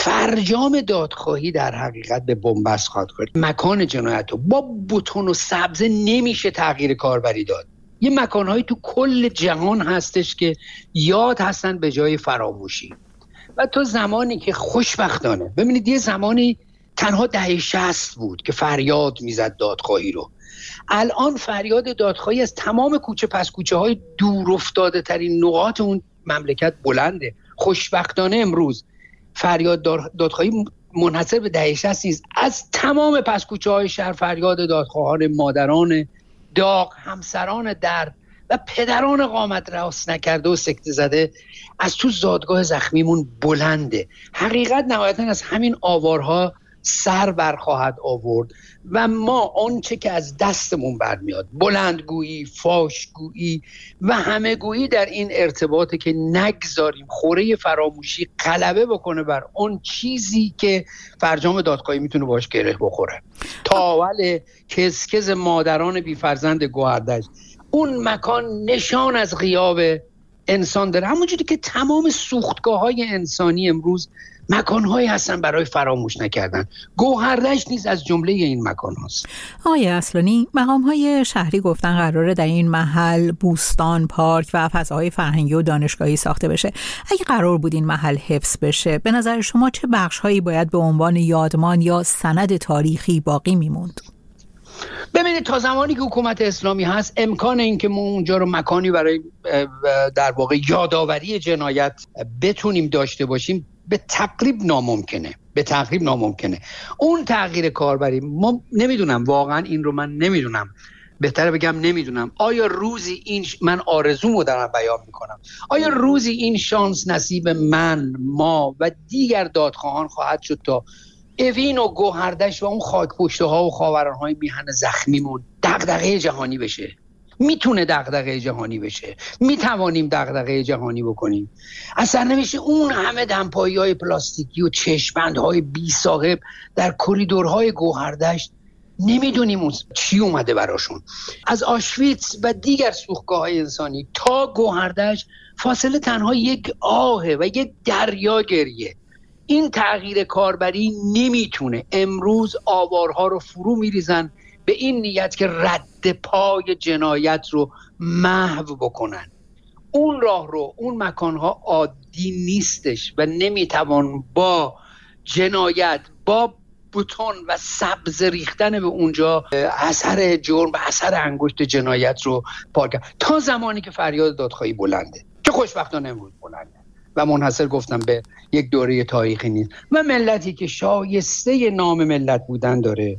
[SPEAKER 11] فرجام دادخواهی در حقیقت به بنبست خواهد کرد. مکان جنایت رو با بتون و سبزه نمیشه تغییر کاربری داد. یه مکانهایی تو کل جهان هستش که یاد هستن به جای فراموشی. و تا زمانی که خوشبختانه، ببینید یه زمانی تنها دهه شصت بود که فریاد میزد دادخواهی رو. الان فریاد دادخواهی از تمام کوچه پس کوچه های دور افتاده ترین نقاط اون مملکت بلنده. خوشبختانه امروز فریاد دادخواهی منحصر به دهه شصت نیست، از تمام پس کوچه های شهر فریاد دادخواهان مادران داغ، همسران درد و پدران قامت راست نکرده و سکته زده از تو زادگاه زخمیمون بلنده. حقیقت نهایتاً از همین آوارها سر برخواهد آورد و ما آنچه که از دستمون برمیاد، بلندگویی، فاشگویی و همه‌گویی در این ارتباطه که نگذاریم خوره فراموشی غلبه بکنه بر اون چیزی که فرجام دادخواهی میتونه باش گره بخوره. تاول کسکز مادران بیفرزند گوهردشت، اون مکان نشان از غیاب انسان داره، همونجوری که تمام سوختگاه‌های انسانی امروز مکان‌هایی هستن برای فراموش نکردن. گوهردشت نیز از جمله این مکان هاست.
[SPEAKER 3] آقای اصلانی، مقام‌های شهری گفتن قراره در این محل بوستان، پارک و فضاهای فرهنگی و دانشگاهی ساخته بشه. اگه قرار بود این محل حفظ بشه، به نظر شما چه بخش‌هایی باید به عنوان یادمان یا سند تاریخی باقی میموند؟
[SPEAKER 11] ببینید، تا زمانی که حکومت اسلامی هست، امکان این که ما اونجا رو مکانی برای در واقع یادآوری جنایت بتونیم داشته باشیم به تقریب ناممکنه. به تقریب ناممکنه. اون تغییر کاربری، ما نمیدونم، واقعا این رو من نمیدونم، بهتره بگم نمیدونم، آیا روزی این ش... من آرزومو دارم بیان میکنم، آیا روزی این شانس نصیب من، ما و دیگر دادخواهان خواهد شد تا اوین و گوهردشت و اون خاک پشته ها و خاوران های میهن زخمیمون دغدغه جهانی بشه؟ میتونه دغدغه جهانی بشه، میتوانیم دغدغه جهانی بکنیم. اصلا نمیشه اون همه دمپایی های پلاستیکی و چشم‌بندهای بی صاحب در کریدورهای گوهردشت، نمیدونیم چی اومده براشون. از آشویتس و دیگر سوختگاه‌های انسانی تا گوهردشت فاصله تنها یک آهه و یک دریا گریه. این تغییر کاربری نمیتونه. امروز آوارها رو فرو میریزن به این نیت که رد پای جنایت رو محو بکنن. اون راه رو، اون مکانها عادی نیستش و نمیتوان با جنایت، با بتون و سبز ریختن به اونجا اثر جرم و اثر انگشت جنایت رو پاک کرد. تا زمانی که فریاد دادخواهی بلنده، که خوشبختانه امروز بلنده و منحصر گفتم به یک دوره تاریخی نیست و ملتی که شایسته نام ملت بودن داره،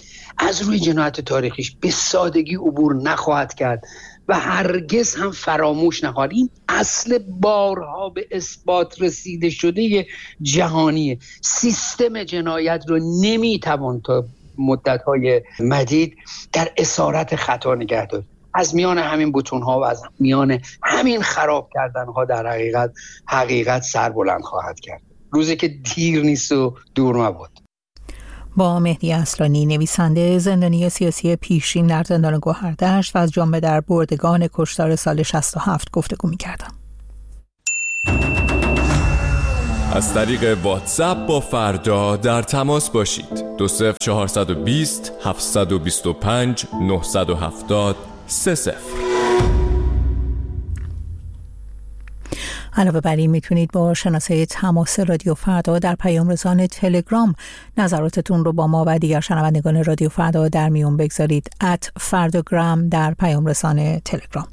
[SPEAKER 11] از روی جنایت تاریخیش به سادگی عبور نخواهد کرد و هرگز هم فراموش نخواهد. این اصل بارها به اثبات رسیده شده جهانیه. سیستم جنایت رو نمیتوان تا مدت‌های مدید در اسارت خطا نگه داشت. از میان همین بتون‌ها و از میان همین خراب کردن‌ها در حقیقت حقیقت سر بلند خواهد کرد. روزی که دیر نیست و دور مباد.
[SPEAKER 3] با مهدی اصلانی، نویسنده، زندانی سیاسی پیشین در زندان گوهردشت و از جمله در بردگان کشتار سال شصت و هفت گفتگو می‌کردم.
[SPEAKER 12] از طریق واتساپ با فردا در تماس باشید. دو صفر چهارصد و بیست هفتصد و بیست و پنج نهصد و هفتاد سه صفر.
[SPEAKER 3] علاوه بر این میتونید با شناسه تماس رادیو فردا در پیام رسان تلگرام نظراتتون رو با ما و دیگر شنوندگان رادیو فردا در میون بگذارید. ات فرداگرام در پیام رسان تلگرام.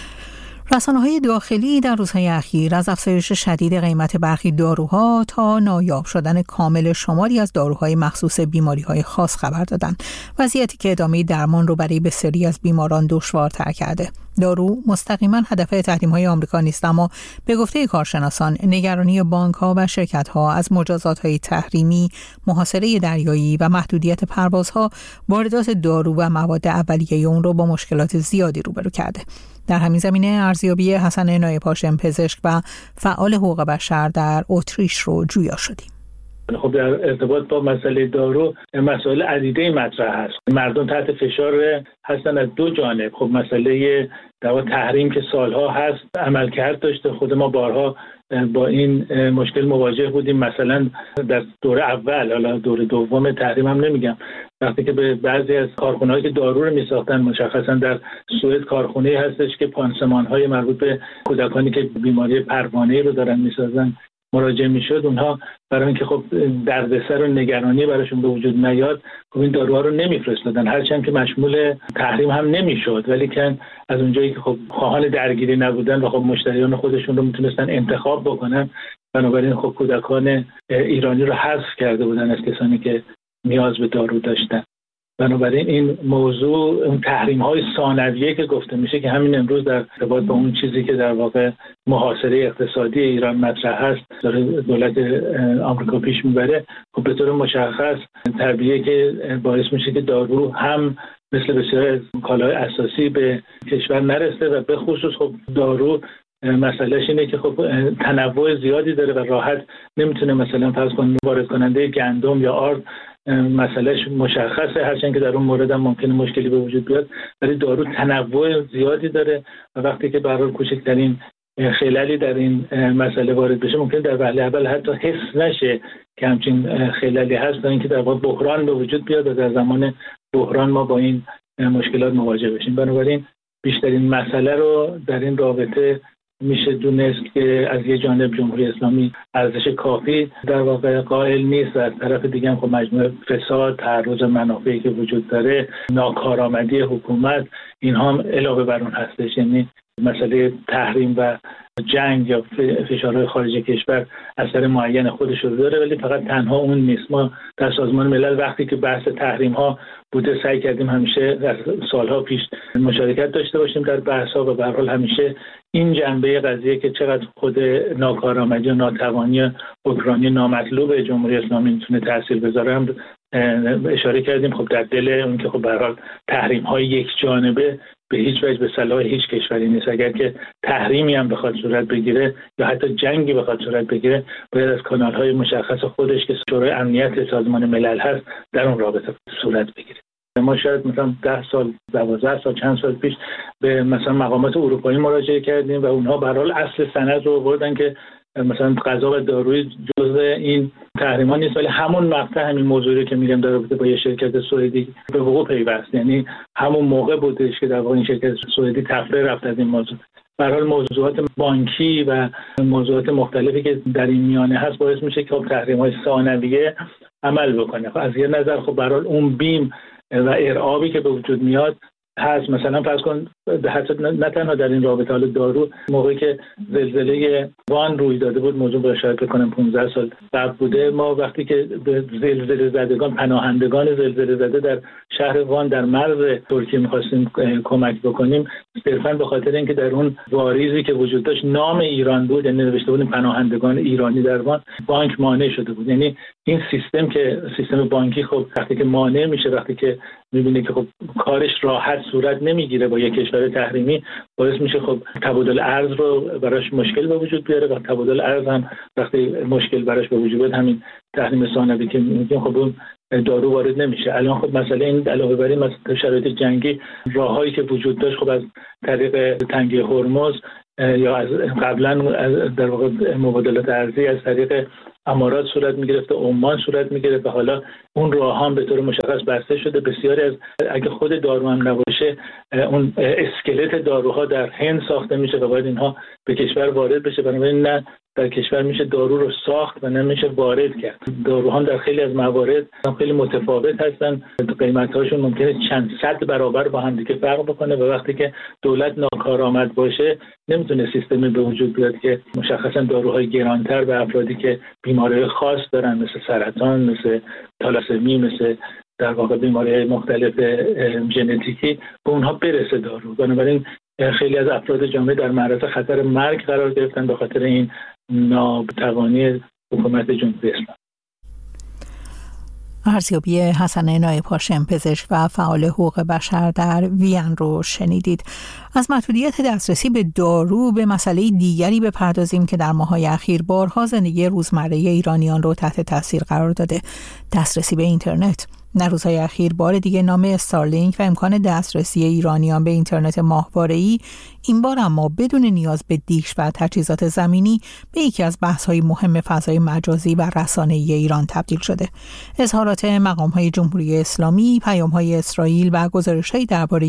[SPEAKER 3] رسانه‌های داخلی در روزهای اخیر از افزایش شدید قیمت برخی داروها تا نایاب شدن کامل شماری از داروهای مخصوص بیماری‌های خاص خبر دادند. وضعیتی که ادامه درمان رو برای بسیاری از بیماران دشوارتر کرده. دارو مستقیما هدف تحریم‌های آمریکا نیست، اما به گفته کارشناسان نگرانی بانک‌ها و شرکت‌ها از مجازات‌های تحریمی، محاصره دریایی و محدودیت پروازها واردات دارو و مواد اولیه اون رو با مشکلات زیادی روبرو کرده. در همین زمینه ارزیابی حسن نایب هاشم، پزشک و فعال حقوق بشر در اتریش رو جویا شدیم.
[SPEAKER 13] خب در ارتباط با مسئله دارو مسائل عدیده مطرح هست. مردم تحت فشار هستن از دو جانب. خب مسئله در تحریم که سالها هست عملکرد داشته. خود ما بارها با این مشکل مواجه بودیم. مثلا در دوره اول، حالا دوره دوم تحریم هم نمیگم، وقتی که به بعضی از کارخونه‌هایی که دارو رو می‌ساختن، مشخصا در سوئد کارخونه‌ای هستش که پانسمان‌های مربوط به کودکانی که بیماری پروانه‌ای رو دارن می‌سازن مراجعه میشد، اونها برای اینکه خب دردسر و نگرانی براشون به وجود نیاد، خب این داروها رو نمیفرستادن، هرچند که مشمول تحریم هم نمیشد، ولی که از اونجایی که خب خواهان درگیری نبودن و خب مشتریان خودشون رو میتونستن انتخاب بکنن، بنابراین خب کودکان ایرانی رو حذف کرده بودن از کسانی که نیاز به دارو داشتن. بنابراین این موضوع اون تحریم‌های ثانویه که گفته میشه که همین امروز در ارتباط با اون چیزی که در واقع محاصره اقتصادی ایران مطرح هست داره دولت آمریکا پیش میبره، خب به طور مشخص طبیعیه که باعث میشه که دارو هم مثل بسیار از کالای اساسی به کشور نرسه و به خصوص خب دارو مسئلهش اینه که خب تنوع زیادی داره و راحت نمیتونه مثلا فرض کنید وارد کننده گندم یا آرد مسئلهش مشخصه، هرچند که در اون مورد هم ممکنه مشکلی به وجود بیاد، ولی دارو تنوع زیادی داره و وقتی که به هر حال کوچکترین خللی در این مسئله وارد بشه ممکن در وهله اول حتی حس نشه که همچین خللی هست تا اینکه در واقع بحران به وجود بیاد و در زمان بحران ما با این مشکلات مواجه بشیم. بنابراین بیشترین مسئله رو در این رابطه میشه دونست که از یه جانب جمهوری اسلامی ارزش کافی در واقع قائل نیست و از طرف دیگه هم خب مجموعه فساد، تعرض منافعی که وجود داره، ناکارآمدی حکومت، اینها هم علاوه بر اون هستش. یعنی مسئله تحریم و جنگ یا فشارهای خارج کشور اثر معین خودش رو داره، ولی فقط تنها اون نیست. ما در سازمان ملل وقتی که بحث تحریم ها بوده سعی کردیم همیشه در سالها پیش مشارکت داشته باشیم در بحث ها و به هر حال همیشه این جنبه قضیه که چقدر خود ناکارآمدی و ناتوانی حکمرانی نامطلوب جمهوری اسلامی میتونه تاثیر بذاره هم اشاره کردیم. خب در دل اون که خب به هر حال تحریم های یک جانبه به هیچ وجه به صلاح هیچ کشوری نیست. اگر که تحریمی هم بخواد صورت بگیره یا حتی جنگی بخواد صورت بگیره باید از کانال‌های مشخص خودش که شورای امنیت سازمان ملل هست در اون رابطه صورت بگیره. ما شاید مثلا ده سال، دوازده سال، چند سال پیش به مثلا مقامات اروپایی مراجعه کردیم و اونها به هر حال اصل سند رو آوردن که مثلا غذا و داروی جزء این تحریم‌ها نیست، ولی همون مقطع همین موضوعی که میگم در رابطه با یه شرکت سوئدی به وقوع پیوست، یعنی همون موقع بودش که در واقع این شرکت سوئدی تفره رفت از این موضوع. به هر حال موضوعات بانکی و موضوعات مختلفی که در این میانه هست باعث میشه که تحریم‌های ثانویه عمل بکنه. از یه نظر خب به هر حال اون بیم و ارعابی که به وجود میاد هست. مثلا فرض کن حتی نه تنها در این رابطه حال دارو، موقعی که زلزله وان روی داده بود، موضوع با شاید بکنم پانزده سال قبل بوده، ما وقتی که به زلزله زدگان، پناهندگان زلزله زده در شهر وان در مرز ترکیه می‌خواستیم کمک بکنیم، صرفاً به خاطر اینکه در اون واریزی که وجود داشت نام ایران بود، یعنی نوشته بودیم پناهندگان ایرانی در وان، بانک مانع شده بود. یعنی این سیستم که سیستم بانکی خب وقتی که مانع میشه، وقتی که می‌بینه که خب کارش راحت صورت نمیگیره با یک کشور تحریمی، باعث میشه خب تبادل ارز رو براش مشکل به وجود بیاره و تبادل ارز هم وقتی مشکل براش به وجود بیاد همین تحریم ثانوی که میگیم خب اون دارو وارد نمیشه. الان خب مسئله این علاوه بر این مثلا شرایط جنگی راههایی که وجود داشت خب از طریق تنگه هرمز یا از قبلا در واقع مبادلات ارزی از طریق امارات صورت میگرفت، عمان صورت میگرفت و حالا اون راه هم به طور مشخص بسته شده. بسیاری از اگه خود دارو هم نباشه اون اسکلت داروها در هند ساخته میشه و باید اینها به کشور وارد بشه، بنابراین نه در کشور میشه دارو رو ساخت و نمیشه وارد کرد. داروها در خیلی از موارد خیلی متفاوت هستن، قیمت‌هاشون ممکنه چند صد برابر با هم دیگه فرق بکنه و وقتی که دولت ناکارآمد باشه نمیتونه سیستمی به وجود بیاد که مشخصا داروهای گرانتر به افرادی که بیماری‌های خاص دارن مثل سرطان، مثل تالاسمی، مثل در واقع بیماری‌های مختلف ژنتیکی به اونها برسه دارو. بنابراین خیلی از افراد جامعه در معرض خطر مرگ قرار گرفتن به خاطر این ناتوانی حکومت جمهوری اسلامی.
[SPEAKER 3] ارزیابی حسن نایب هاشم، پزشک و فعال حقوق بشر در وین رو شنیدید. از محدودیت دسترسی به دارو به مسئله دیگری بپردازیم که در ماه‌های اخیر بارها زندگی روزمره ایرانیان رو تحت تاثیر قرار داده: دسترسی به اینترنت. در روزهای اخیر بار دیگه نام استارلینک و امکان دسترسی ایرانیان به اینترنت ماهواره‌ای، این بار اما بدون نیاز به دیش و تجهیزات زمینی، به یکی از بحث‌های مهم فضای مجازی و رسانه‌ای ایران تبدیل شده. اظهارات مقام‌های جمهوری اسلامی، پیام‌های اسرائیل و گزارش‌هایی درباره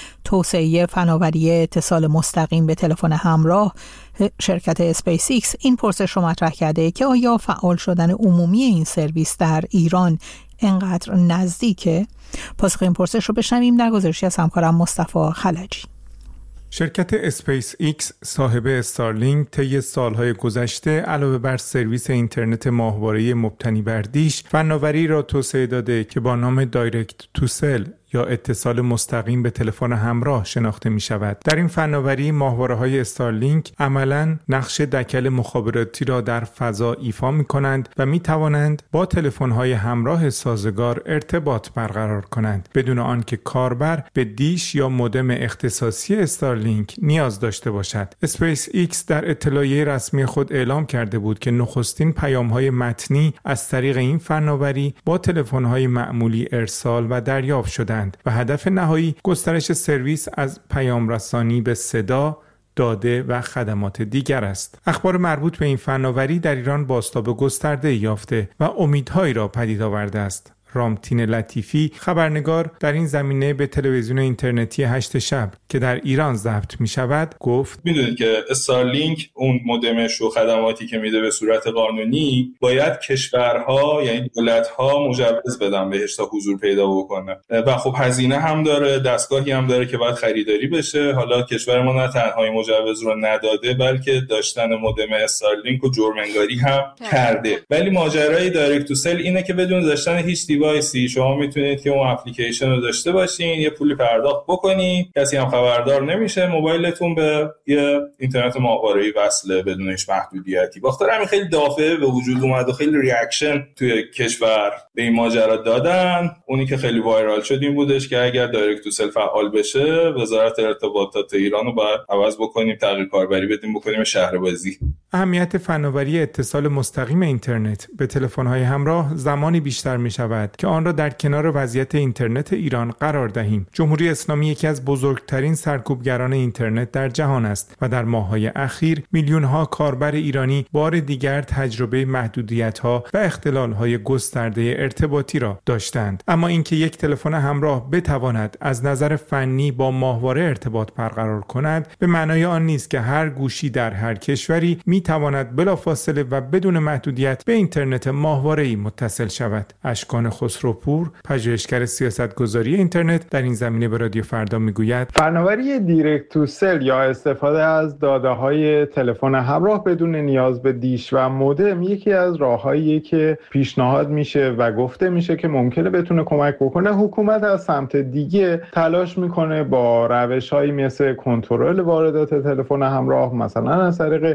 [SPEAKER 3] توسعه فناوری اتصال مستقیم به تلفن همراه شرکت اسپیس ایکس این پرسش رو مطرح کرده که آیا فعال شدن عمومی این سرویس در ایران انقدر نزدیکه؟ پاسخ این پرسش رو بشنویم در گزارشی از همکارم مصطفی خلجی.
[SPEAKER 14] شرکت اسپیس ایکس صاحب استارلینک طی سالهای گذشته علاوه بر سرویس اینترنت ماهواره‌ای مبتنی بر دیش، فناوری را توسعه داده که با نام دایرکت تو سل یا اتصال مستقیم به تلفن همراه شناخته می شود. در این فناوری ماهواره‌های استارلینک عملاً نقش دکل مخابراتی را در فضا ایفا می کنند و می توانند با تلفن‌های همراه سازگار ارتباط برقرار کنند بدون آنکه کاربر به دیش یا مودم اختصاصی استارلینک نیاز داشته باشد. اسپیس ایکس در اطلاعیه رسمی خود اعلام کرده بود که نخستین پیام‌های متنی از طریق این فناوری با تلفن‌های معمولی ارسال و دریافت شدند و هدف نهایی گسترش سرویس از پیام رسانی به صدا، داده و خدمات دیگر است. اخبار مربوط به این فناوری در ایران بازتاب گسترده یافته و امیدهایی را پدید آورده است. رامتین لطیفی، خبرنگار در این زمینه، به تلویزیون اینترنتی هشت شب که در ایران ضبط می شود گفت:
[SPEAKER 15] میدونید که استارلینک اون مودمش و خدماتی که میده به صورت قانونی باید کشورها یعنی دولت‌ها مجوز بدن بهش تا حضور پیدا بکنه و خب هزینه هم داره، دستگاهی هم داره که باید خریداری بشه. حالا کشور ما نه تنها این مجوز رو نداده بلکه داشتن مودم استارلینک رو جرم انگاری هم کرده. ولی ماجرای دایرکت تو سل اینه که بدون داشتن هیچ دیوایسی شما میتونید که اون اپلیکیشن رو داشته باشین، یه پولی پرداخت بکنید، کسی هم خبردار نمیشه، موبایلتون به یه اینترنت ماهواره‌ای وصله بدون هیچ محدودیتی. باختر همین خیلی دافعه به وجود اومد و خیلی ریاکشن توی کشور به این ماجرا دادن. اونی که خیلی وایرال شد این بودش که اگر دایرکت تو سل فعال بشه وزارت ارتباطات ایران رو باید عوض بکنیم، تغییر کاربری بدیم، بکنیم شهربازی.
[SPEAKER 14] اهمیت فناوری اتصال مستقیم اینترنت به تلفن‌های همراه زمانی بیشتر می‌شود که آن را در کنار وضعیت اینترنت ایران قرار دهیم. جمهوری اسلامی یکی از بزرگترین سرکوبگران اینترنت در جهان است و در ماه‌های اخیر میلیون‌ها کاربر ایرانی بار دیگر تجربه محدودیت‌ها و اختلال‌های گسترده ارتباطی را داشتند. اما اینکه یک تلفن همراه بتواند از نظر فنی با ماهواره ارتباط برقرار کند به معنای آن نیست که هر گوشی در هر کشوری می‌تواند بلافاصله و بدون محدودیت به اینترنت ماهواره‌ای متصل شود. اشکان خسروپور، پژوهشگر سیاستگذاری اینترنت، در این زمینه به رادیو فردا میگوید:
[SPEAKER 16] فناوری دایرکت تو سل یا استفاده از داده‌های تلفن همراه بدون نیاز به دیش و مودم یکی از راه‌هاییه که پیشنهاد میشه و گفته میشه که ممکنه بتونه کمک بکنه. حکومت از سمت دیگه تلاش میکنه با روش‌هایی مثل کنترل واردات تلفن همراه، مثلا از طریق رجیستر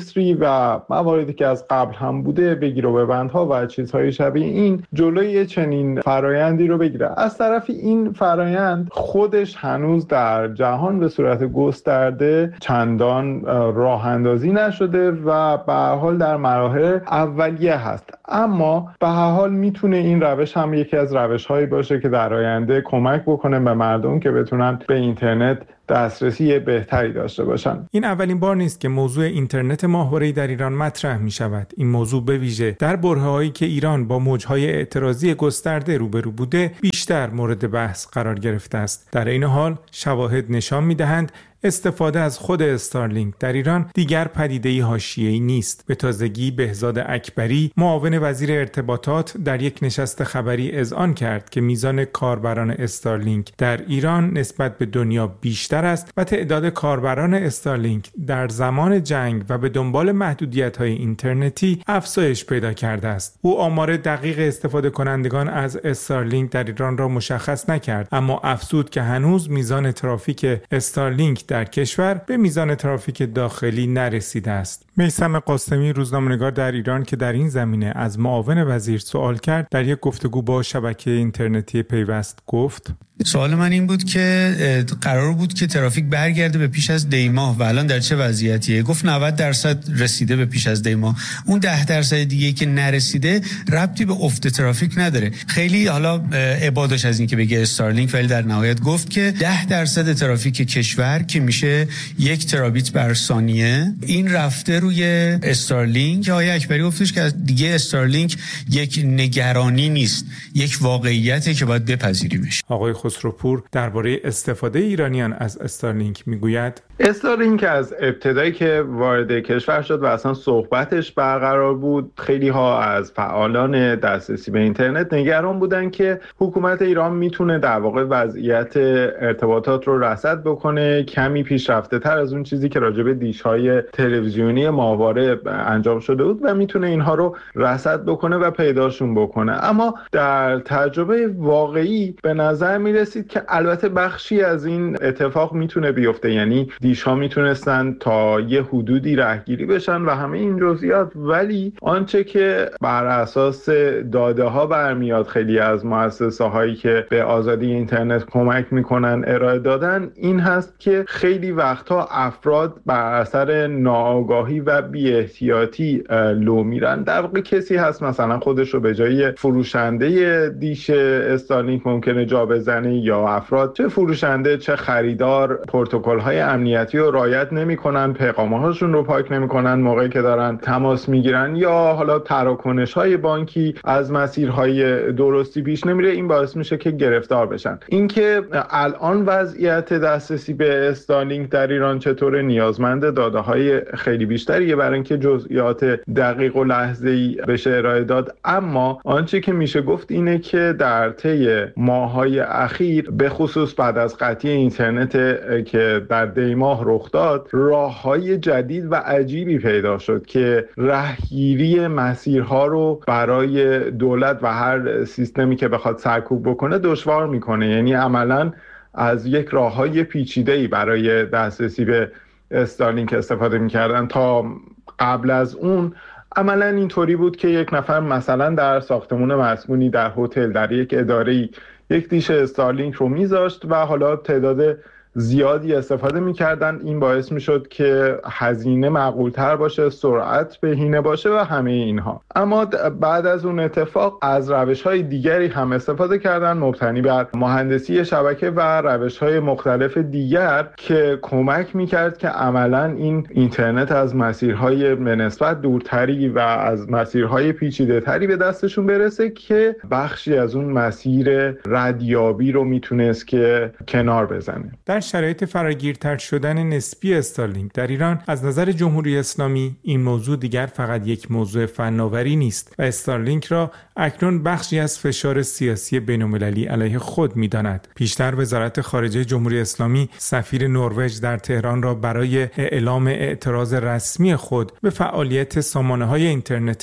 [SPEAKER 16] رجیستری و مواردی که از قبل هم بوده، بگیر و ببندها و چیزهای شبیه این، جلوی چنین فرایندی رو بگیره. از طرفی این فرایند خودش هنوز در جهان به صورت گسترده چندان راه اندازی نشده و به هر حال در مراحل اولیه هست، اما به هر حال میتونه این روش هم یکی از روش‌هایی باشه که در آینده کمک بکنه به مردم که بتونن به اینترنت دسترسی بهتری داشته باشن.
[SPEAKER 14] این اولین بار نیست که موضوع اینترنت ماهواره‌ای در ایران مطرح می شود. این موضوع به ویژه در برهه‌هایی که ایران با موج‌های اعتراضی گسترده روبرو بوده بیشتر مورد بحث قرار گرفته است. در این حال شواهد نشان می‌دهند استفاده از خود استارلینک در ایران دیگر پدیده‌ای حاشیه‌ای نیست. به تازگی بهزاد اکبری، معاون وزیر ارتباطات، در یک نشست خبری اذعان کرد که میزان کاربران استارلینک در ایران نسبت به دنیا بیشتر است و تعداد کاربران استارلینک در زمان جنگ و به دنبال محدودیت‌های اینترنتی افزایش پیدا کرده است. او آمار دقیق استفاده کنندگان از استارلینک در ایران را مشخص نکرد، اما افزود که هنوز میزان ترافیک استارلینک در کشور به میزان ترافیک داخلی نرسیده است. میثم قاسمی، روزنامه‌نگار در ایران که در این زمینه از معاون وزیر سوال کرد، در یک گفتگو با شبکه اینترنتی پیوست گفت:
[SPEAKER 17] سوال من این بود که قرار بود که ترافیک برگرده به پیش از دی ماه و الان در چه وضعیتیه؟ گفت نود درصد رسیده به پیش از دی ماه. اون ده درصد دیگه که نرسیده ربطی به افت ترافیک نداره. خیلی حالا ابادش از این که بگه استارلینک، ولی در نهایت گفت که ده درصد ترافیک کشور که میشه یک ترابیت بر ثانیه این رفته روی استارلینک. آقای اکبری گفتش که دیگه استارلینک یک نگرانی نیست، یک واقعیته که باید بپذیریمش.
[SPEAKER 14] آقای خسروپور درباره استفاده ایرانیان از استارلینک میگوید:
[SPEAKER 16] استارلینک از ابتدایی که وارد کشور شد و اصلا صحبتش برقرار بود، خیلی ها از فعالان دسترسی به اینترنت نگران بودن که حکومت ایران میتونه در واقع وضعیت ارتباطات رو رصد بکنه کمی پیشرفته تر از اون چیزی که راجع به دیش‌های تلویزیونی ماهواره انجام شده بود و میتونه اینها رو رصد بکنه و پیداشون بکنه. اما در تجربه واقعی به نظر میرسید که البته بخشی از این اتفاق میتونه بیفته، یعنی دیش‌ها میتونستن تا یه حدودی رهگیری بشن و همه این جزئیات، ولی آنچه که بر اساس داده ها برمیاد خیلی از مؤسسه هایی که به آزادی اینترنت کمک میکنن ارائه دادن این هست که خیلی وقتها افراد بر اثر ناآگاهی و بی احتیاطی لو میرن. در واقع کسی هست مثلا خودش رو به جای فروشنده دیش استارلینک ممکنه جا بزنه، یا افراد چه فروشنده چه خریدار پروتکل های امنیتی رو رعایت نمیکنن، پیغام هاشون رو پاک نمیکنن موقعی که دارن تماس میگیرن، یا حالا تراکنش های بانکی از مسیرهای درستی پیش نمیره. این باعث میشه که گرفتار بشن. اینکه الان وضعیت دسترسی به استارلینک در ایران چطوره نیازمند داده های خیلی بیشتریه برای اینکه جزئیات دقیق و لحظه‌ای بشه ارائه داد، اما آنچه که میشه گفت اینه که در طی ماه‌های اخیر به خصوص بعد از قطعی اینترنت که در دی ماه رخ داد، راه‌های جدید و عجیبی پیدا شد که رهگیری مسیرها رو برای دولت و هر سیستمی که بخواد سرکوب بکنه دشوار میکنه. یعنی عملاً از یک راه‌های پیچیده‌ای برای دسترسی به استارلینک استفاده می‌کردن. تا قبل از اون عملاً اینطوری بود که یک نفر مثلا در ساختمان مسکونی، در هتل، در یک اداره‌ای یک دیش استارلینک رو میذاشت و حالا تعداد زیادی استفاده میکردن. این باعث میشد که هزینه معقولتر باشه، سرعت بهینه باشه و همه اینها. اما بعد از اون اتفاق از روش‌های دیگری هم استفاده کردن مبتنی بر مهندسی شبکه و روش‌های مختلف دیگر که کمک میکرد که عملاً این اینترنت از مسیرهای به نسبت دورتری و از مسیرهای پیچیده‌تری به دستشون برسه که بخشی از اون مسیر ردیابی رو میتونست که کنار بزنه.
[SPEAKER 14] در شرایط فراگیرتر شدن نسبی استارلینک در ایران از نظر جمهوری اسلامی این موضوع دیگر فقط یک موضوع فناوری نیست و استارلینک را اکنون بخشی از فشار سیاسی بین‌المللی علیه خود می‌داند. پیشتر وزارت خارجه جمهوری اسلامی سفیر نروژ در تهران را برای اعلام اعتراض رسمی خود به فعالیت سامانه‌های اینترنت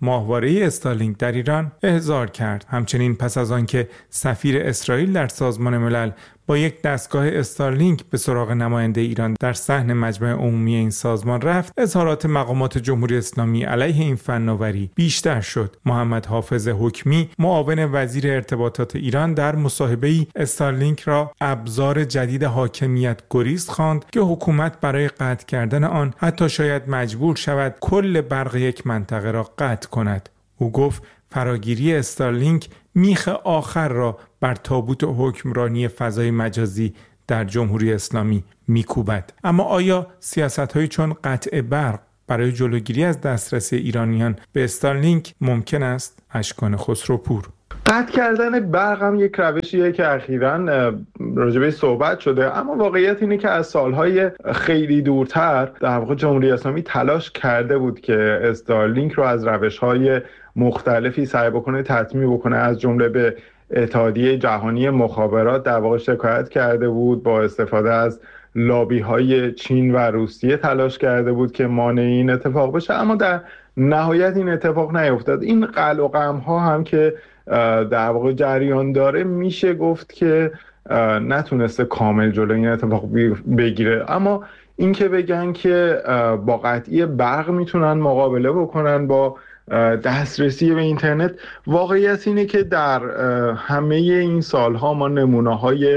[SPEAKER 14] ماهواره استارلینک در ایران احضار کرد. همچنین پس از آنکه سفیر اسرائیل در سازمان ملل با یک دستگاه استارلینک به سراغ نماینده ایران در صحن مجمع عمومی این سازمان رفت، اظهارات مقامات جمهوری اسلامی علیه این فناوری بیشتر شد. محمد حافظ حکمی، معاون وزیر ارتباطات ایران، در مصاحبه‌ای استارلینک را ابزار جدید حاکمیت گریز خواند که حکومت برای قطع کردن آن حتی شاید مجبور شود کل برق یک منطقه را قطع کند. او گفت فراگیری استارلینک میخ آخر را بر تابوت حکمرانی فضای مجازی در جمهوری اسلامی میکوبد. اما آیا سیاست‌هایی چون قطع برق برای جلوگیری از دسترسی ایرانیان به استارلینک ممکن است؟ اشکان خسروپور.
[SPEAKER 16] قطع کردن برق هم یک روشیه که اخیراً راجبه صحبت شده، اما واقعیت اینه که از سالهای خیلی دورتر در واقع جمهوری اسلامی تلاش کرده بود که استارلینک رو از روش‌های مختلفی سعی بکنه تطمیع بکنه. از جمله به اتحادیه جهانی مخابرات در واقع شکایت کرده بود، با استفاده از لابی‌های چین و روسیه تلاش کرده بود که مانع این اتفاق بشه، اما در نهایت این اتفاق نیفتاد. این قل و قم‌ها هم که در واقع جریان داره میشه گفت که نتونسته کامل جلوی این اتفاق بگیره، اما این که بگن که با قطعی برق میتونن مقابله بکنن با دسترسی به اینترنت، واقعیت اینه که در همه این سالها ما نمونه‌های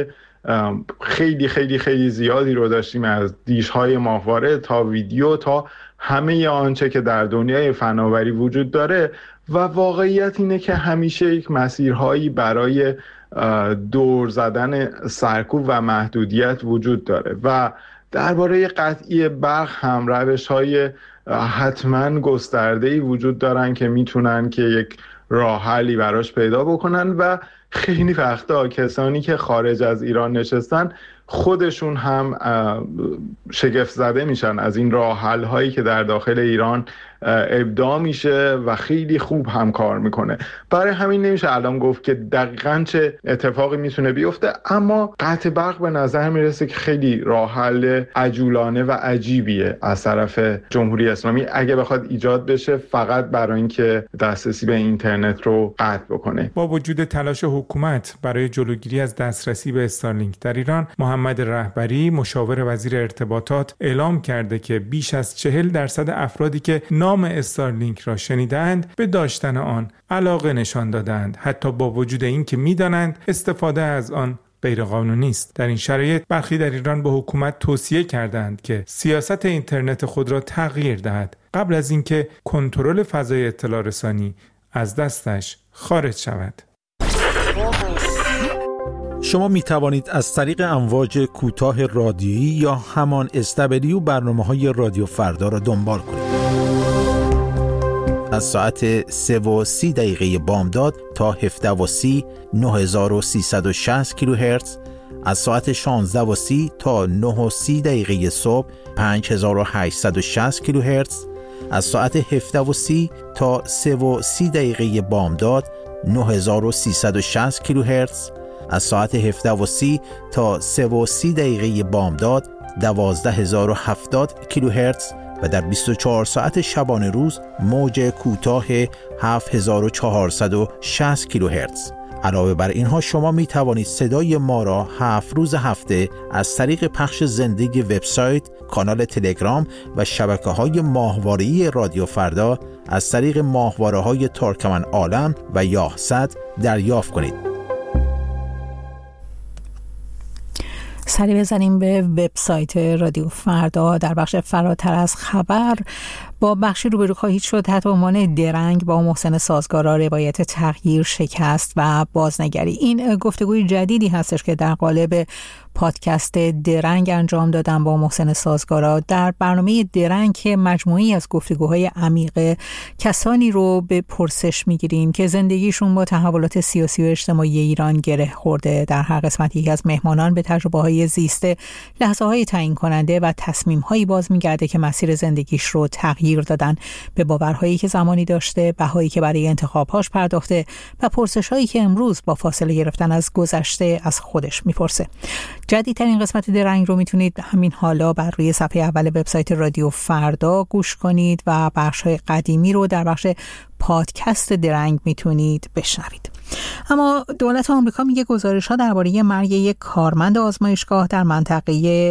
[SPEAKER 16] خیلی خیلی خیلی زیادی رو داشتیم، از دیش‌های ماهواره تا ویدیو تا همه آنچه که در دنیای فناوری وجود داره، و واقعیت اینه که همیشه یک مسیرهایی برای دور زدن سرکوب و محدودیت وجود داره و درباره قطعی برق هم روش‌های حتما گسترده‌ای وجود دارن که میتونن که یک راه حلی براش پیدا بکنن و خیلی وقتا کسانی که خارج از ایران نشستن خودشون هم شگفت زده میشن از این راه حل هایی که در داخل ایران ابداع میشه و خیلی خوب هم کار میکنه. برای همین نمیشه الان گفت که دقیقاً چه اتفاقی میتونه بیفته، اما قطع برق به نظر میرسه که خیلی راه حل عجولانه و عجیبیه از طرف جمهوری اسلامی اگه بخواد ایجاد بشه، فقط برای اینکه دسترسی به اینترنت رو قطع بکنه.
[SPEAKER 14] با وجود تلاش حکومت برای جلوگیری از دسترسی به استارلینک در ایران، محمد رهبری، مشاور وزیر ارتباطات، اعلام کرده که بیش از چهل درصد افرادی که نام استارلینک را شنیدند به داشتن آن علاقه نشان دادند، حتی با وجود این که می‌دانند استفاده از آن غیرقانونی است. در این شرایط برخی در ایران به حکومت توصیه کردند که سیاست اینترنت خود را تغییر دهد قبل از اینکه کنترل فضای اطلاع رسانی از دستش خارج شود.
[SPEAKER 1] شما می توانید از طریق امواج کوتاه رادیویی یا همان اس دبلیو برنامه‌های رادیو فردا را دنبال کنید. از ساعت سه و سی دقیقه بامداد تا هفده و سی نه هزار و سیصد و شصت کیلوهرتز، از ساعت شانزده و سی تا نه و سی دقیقه صبح پنج هزار و هشتصد و شصت کیلوهرتز، از ساعت هفده و سی تا سه و سی دقیقه بامداد نه هزار و سیصد و شصت کیلوهرتز، از ساعت هفده و سی تا سه و سی دقیقه بامداد دوازده هزار و هفتاد کیلوهرتز و در بیست و چهار ساعت شبانه روز موج کوتاه هفت هزار و چهارصد و شصت کیلوهرتز. علاوه بر اینها شما می توانید صدای ما را هفت روز هفته از طریق پخش زنده وبسایت، کانال تلگرام و شبکه‌های ماهواره‌ای رادیو فردا از طریق ماهواره‌های ترکمن عالم و یاهصد دریافت کنید.
[SPEAKER 3] سری بزنیم به وبسایت رادیو فردا. در بخش فراتر از خبر با بخشی روبرو خواهید شد تحت عنوان درنگ با محسن سازگارا، روایت تغییر، شکست و بازنگری. این گفتگوی جدیدی هستش که در قالب پادکست درنگ انجام دادم با محسن سازگارا. در برنامه درنگ که مجموعی از گفتگوهای عمیق کسانی رو به پرسش میگیریم که زندگیشون با تحولات سیاسی و اجتماعی ایران گره خورده. در هر قسمت یکی از مهمانان به تجربه های زیسته، لحظه های تعیین کننده و تصمیم هایی باز میگرده که مسیر زندگیش رو تغییر دادن، به باورهایی که زمانی داشته، بهایی که برای انتخابهاش پرداخته و پرسش هایی که امروز با فاصله گرفتن از گذشته از خودش میپرسه. جدیدترین قسمت درنگ رو میتونید همین حالا بر روی صفحه اول وبسایت رادیو فردا گوش کنید و بخش‌های قدیمی رو در بخش پادکست درنگ میتونید بشنوید. اما دولت آمریکا میگه گزارش‌ها درباره مرگ یک کارمند آزمایشگاه در منطقه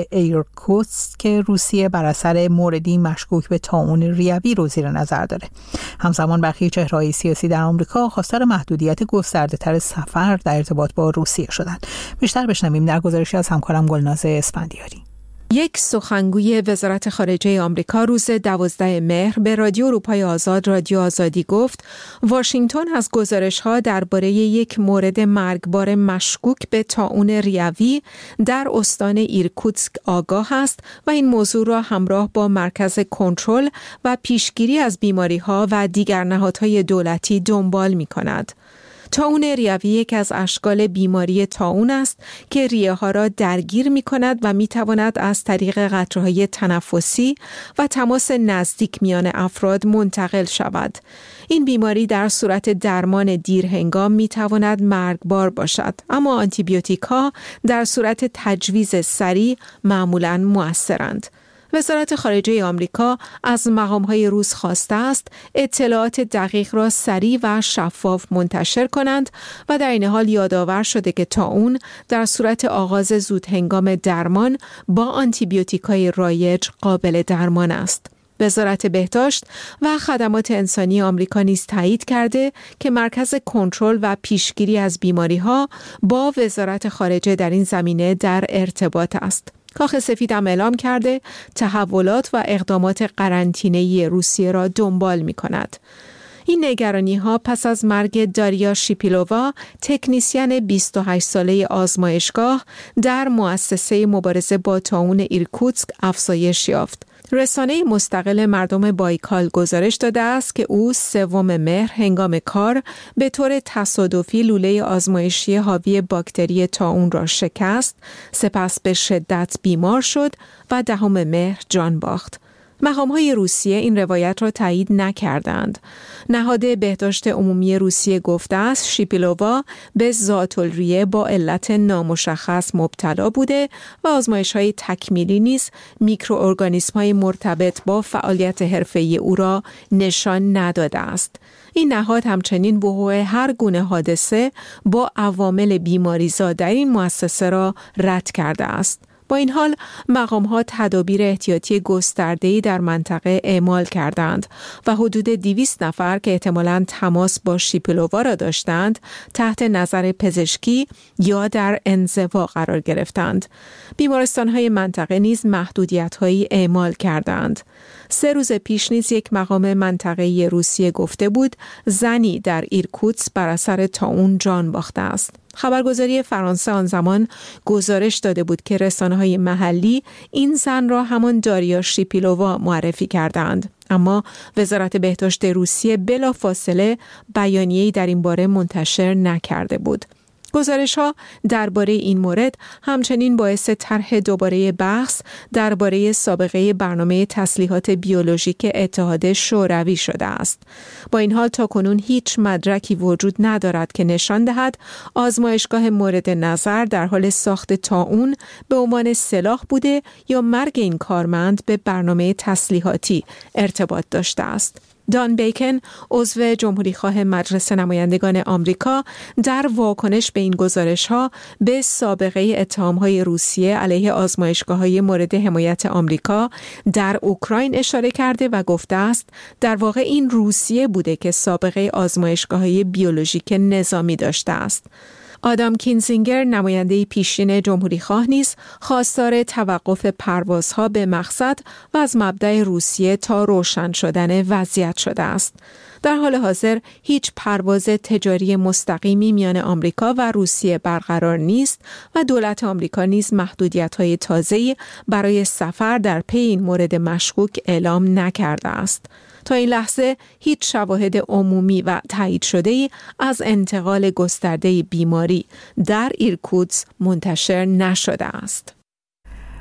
[SPEAKER 3] ایرکوتسک که روسیه بر اثر موردی مشکوک به طاعون ریوی رو زیر نظر داره. همزمان برخی چهره‌های سیاسی در آمریکا خواستار محدودیت گسترده‌تر سفر در ارتباط با روسیه شدند. بیشتر بشنویم در گزارشی از همکارم گلناز اسفندیاری.
[SPEAKER 4] یک سخنگوی وزارت خارجه آمریکا روز دوازده مهر به رادیو اروپای آزاد رادیو آزادی گفت واشنگتن از گزارش‌ها درباره یک مورد مرگبار مشکوک به طاعون ریوی در استان ایرکوتسک آگاه است و این موضوع را همراه با مرکز کنترل و پیشگیری از بیماری‌ها و دیگر نهادهای دولتی دنبال می‌کند. طاعون ریوی یک از اشکال بیماری طاعون است که ریه ها را درگیر می کند و می تواند از طریق قطره‌های تنفسی و تماس نزدیک میان افراد منتقل شود. این بیماری در صورت درمان دیرهنگام می تواند مرگبار باشد، اما آنتیبیوتیک ها در صورت تجویز سریع معمولاً مؤثرند. وزارت خارجه آمریکا از مقام‌های روس خواسته است اطلاعات دقیق را سریع و شفاف منتشر کنند و در این حال یادآور شده که طاعون در صورت آغاز زود هنگام درمان با آنتیبیوتیک‌های رایج قابل درمان است. وزارت بهداشت و خدمات انسانی آمریکا نیز تایید کرده که مرکز کنترل و پیشگیری از بیماری‌ها با وزارت خارجه در این زمینه در ارتباط است. کاخ سفید هم اعلام کرده تحولات و اقدامات قرنطینه‌ای روسیه را دنبال می‌کند. این نگرانی‌ها پس از مرگ داریا شیپیلووا، تکنیسین بیست و هشت ساله آزمایشگاه در مؤسسه مبارزه با طاعون ایرکوتسک افزایش یافت. رسانه مستقل مردم بایکال گزارش داده است که او سوم مهر هنگام کار به طور تصادفی لوله آزمایشی حاوی باکتری طاعون را شکست، سپس به شدت بیمار شد و دهم مهر جان باخت. مقام‌های روسیه این روایت را تایید نکردند. نهاد بهداشت عمومی روسیه گفته است شیپیلووا به ذات‌الریه با علت نامشخص مبتلا بوده و آزمایش‌های تکمیلی نیز میکروارگانیسم‌های مرتبط با فعالیت حرفه‌ای او را نشان نداده است. این نهاد همچنین وقوع هر گونه حادثه با عوامل بیماریزا در این مؤسسه را رد کرده است. با این حال مقام‌ها تدابیر احتیاطی گسترده‌ای در منطقه اعمال کردند و حدود دویست نفر که احتمالاً تماس با شیپیلووا را داشتند تحت نظر پزشکی یا در انزوا قرار گرفتند. بیمارستان‌های منطقه نیز محدودیت‌هایی اعمال کردند. سه روز پیش نیز یک مقام منطقه‌ای روسیه گفته بود زنی در ایرکوتسک بر اثر طاعون جان باخته است. خبرگزاری فرانسه آن زمان گزارش داده بود که رسانه‌های محلی این زن را همان داریا شیپیلووا معرفی کردند، اما وزارت بهداشت روسیه بلافاصله بیانیه‌ای در این باره منتشر نکرده بود. گزارش‌ها درباره این مورد همچنین باعث طرح دوباره بحث درباره سابقه برنامه تسلیحات بیولوژیک اتحاد شوروی شده است. با این حال تاکنون هیچ مدرکی وجود ندارد که نشان دهد آزمایشگاه مورد نظر در حال ساخت طاعون به عنوان سلاح بوده یا مرگ این کارمند به برنامه تسلیحاتی ارتباط داشته است. دان بیکن، عضو جمهوریخواه مجلس نمایندگان آمریکا، در واکنش به این گزارش‌ها به سابقه اتهام‌های روسیه علیه آزمایشگاه‌های مورد حمایت آمریکا در اوکراین اشاره کرده و گفته است در واقع این روسیه بوده که سابقه آزمایشگاه‌های بیولوژیک نظامی داشته است. آدام کینزینگر، نماینده پیشین جمهوریخواه نیز خواستار توقف پروازها به مقصد و از مبدأ روسیه تا روشن شدن وضعیت شده است. در حال حاضر هیچ پرواز تجاری مستقیمی میان آمریکا و روسیه برقرار نیست و دولت آمریکا نیز محدودیت‌های تازه‌ای برای سفر در پی این مورد مشکوک اعلام نکرده است. تا این لحظه هیچ شواهد عمومی و تایید شده‌ای از انتقال گسترده بیماری در ایرکوتسک منتشر نشده است.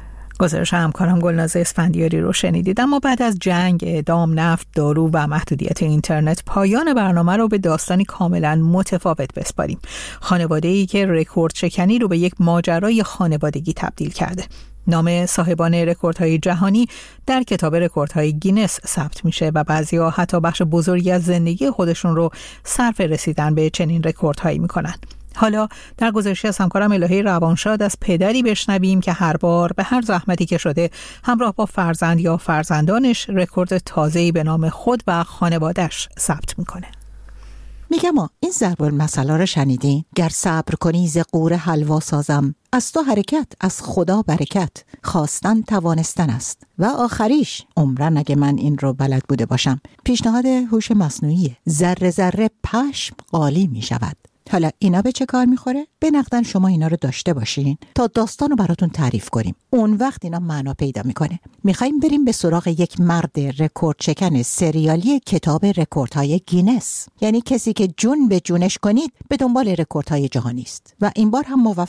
[SPEAKER 3] گزارش همکارم گلناز اسفندیاری رو شنیدید. اما بعد از جنگ، اعدام، نفت، دارو و محدودیت اینترنت، پایان برنامه رو به داستانی کاملا متفاوت بسپاریم. خانواده‌ای که رکورد شکنی رو به یک ماجرای خانوادگی تبدیل کرده. نام صاحبان رکوردهای جهانی در کتاب رکوردهای گینس ثبت میشه و بعضی‌ها حتی بخش بزرگی از زندگی خودشون رو صرف رسیدن به چنین رکوردهایی میکنن. حالا در گزارشی از همکارم الهی روانشاد از پدری بشنویم که هر بار به هر زحمتی که شده همراه با فرزند یا فرزندانش رکورد تازه‌ای به نام خود و خانواده‌اش ثبت میکنه.
[SPEAKER 18] میگم این ضرب المثل رو شنیدین؟ گر صبر کنی ز قور حلوا سازم، از تو حرکت از خدا برکت، خواستن توانستن است و آخریش عمرن اگه من این رو بلد بوده باشم. پیشنهاد هوش مصنوعیه. ذره ذره پشم قالی میشود. حالا اینا به چه کار میخوره؟ به نقدن شما اینا رو داشته باشین تا داستان رو براتون تعریف کنیم. اون وقت اینا معنا پیدا میکنه. میخوایم بریم به سراغ یک مرد رکورد شکن سریالی کتاب رکوردهای گینس. یعنی کسی که جون به جونش کنید به دنبال رکوردهای جهانی است و این بار هم موفق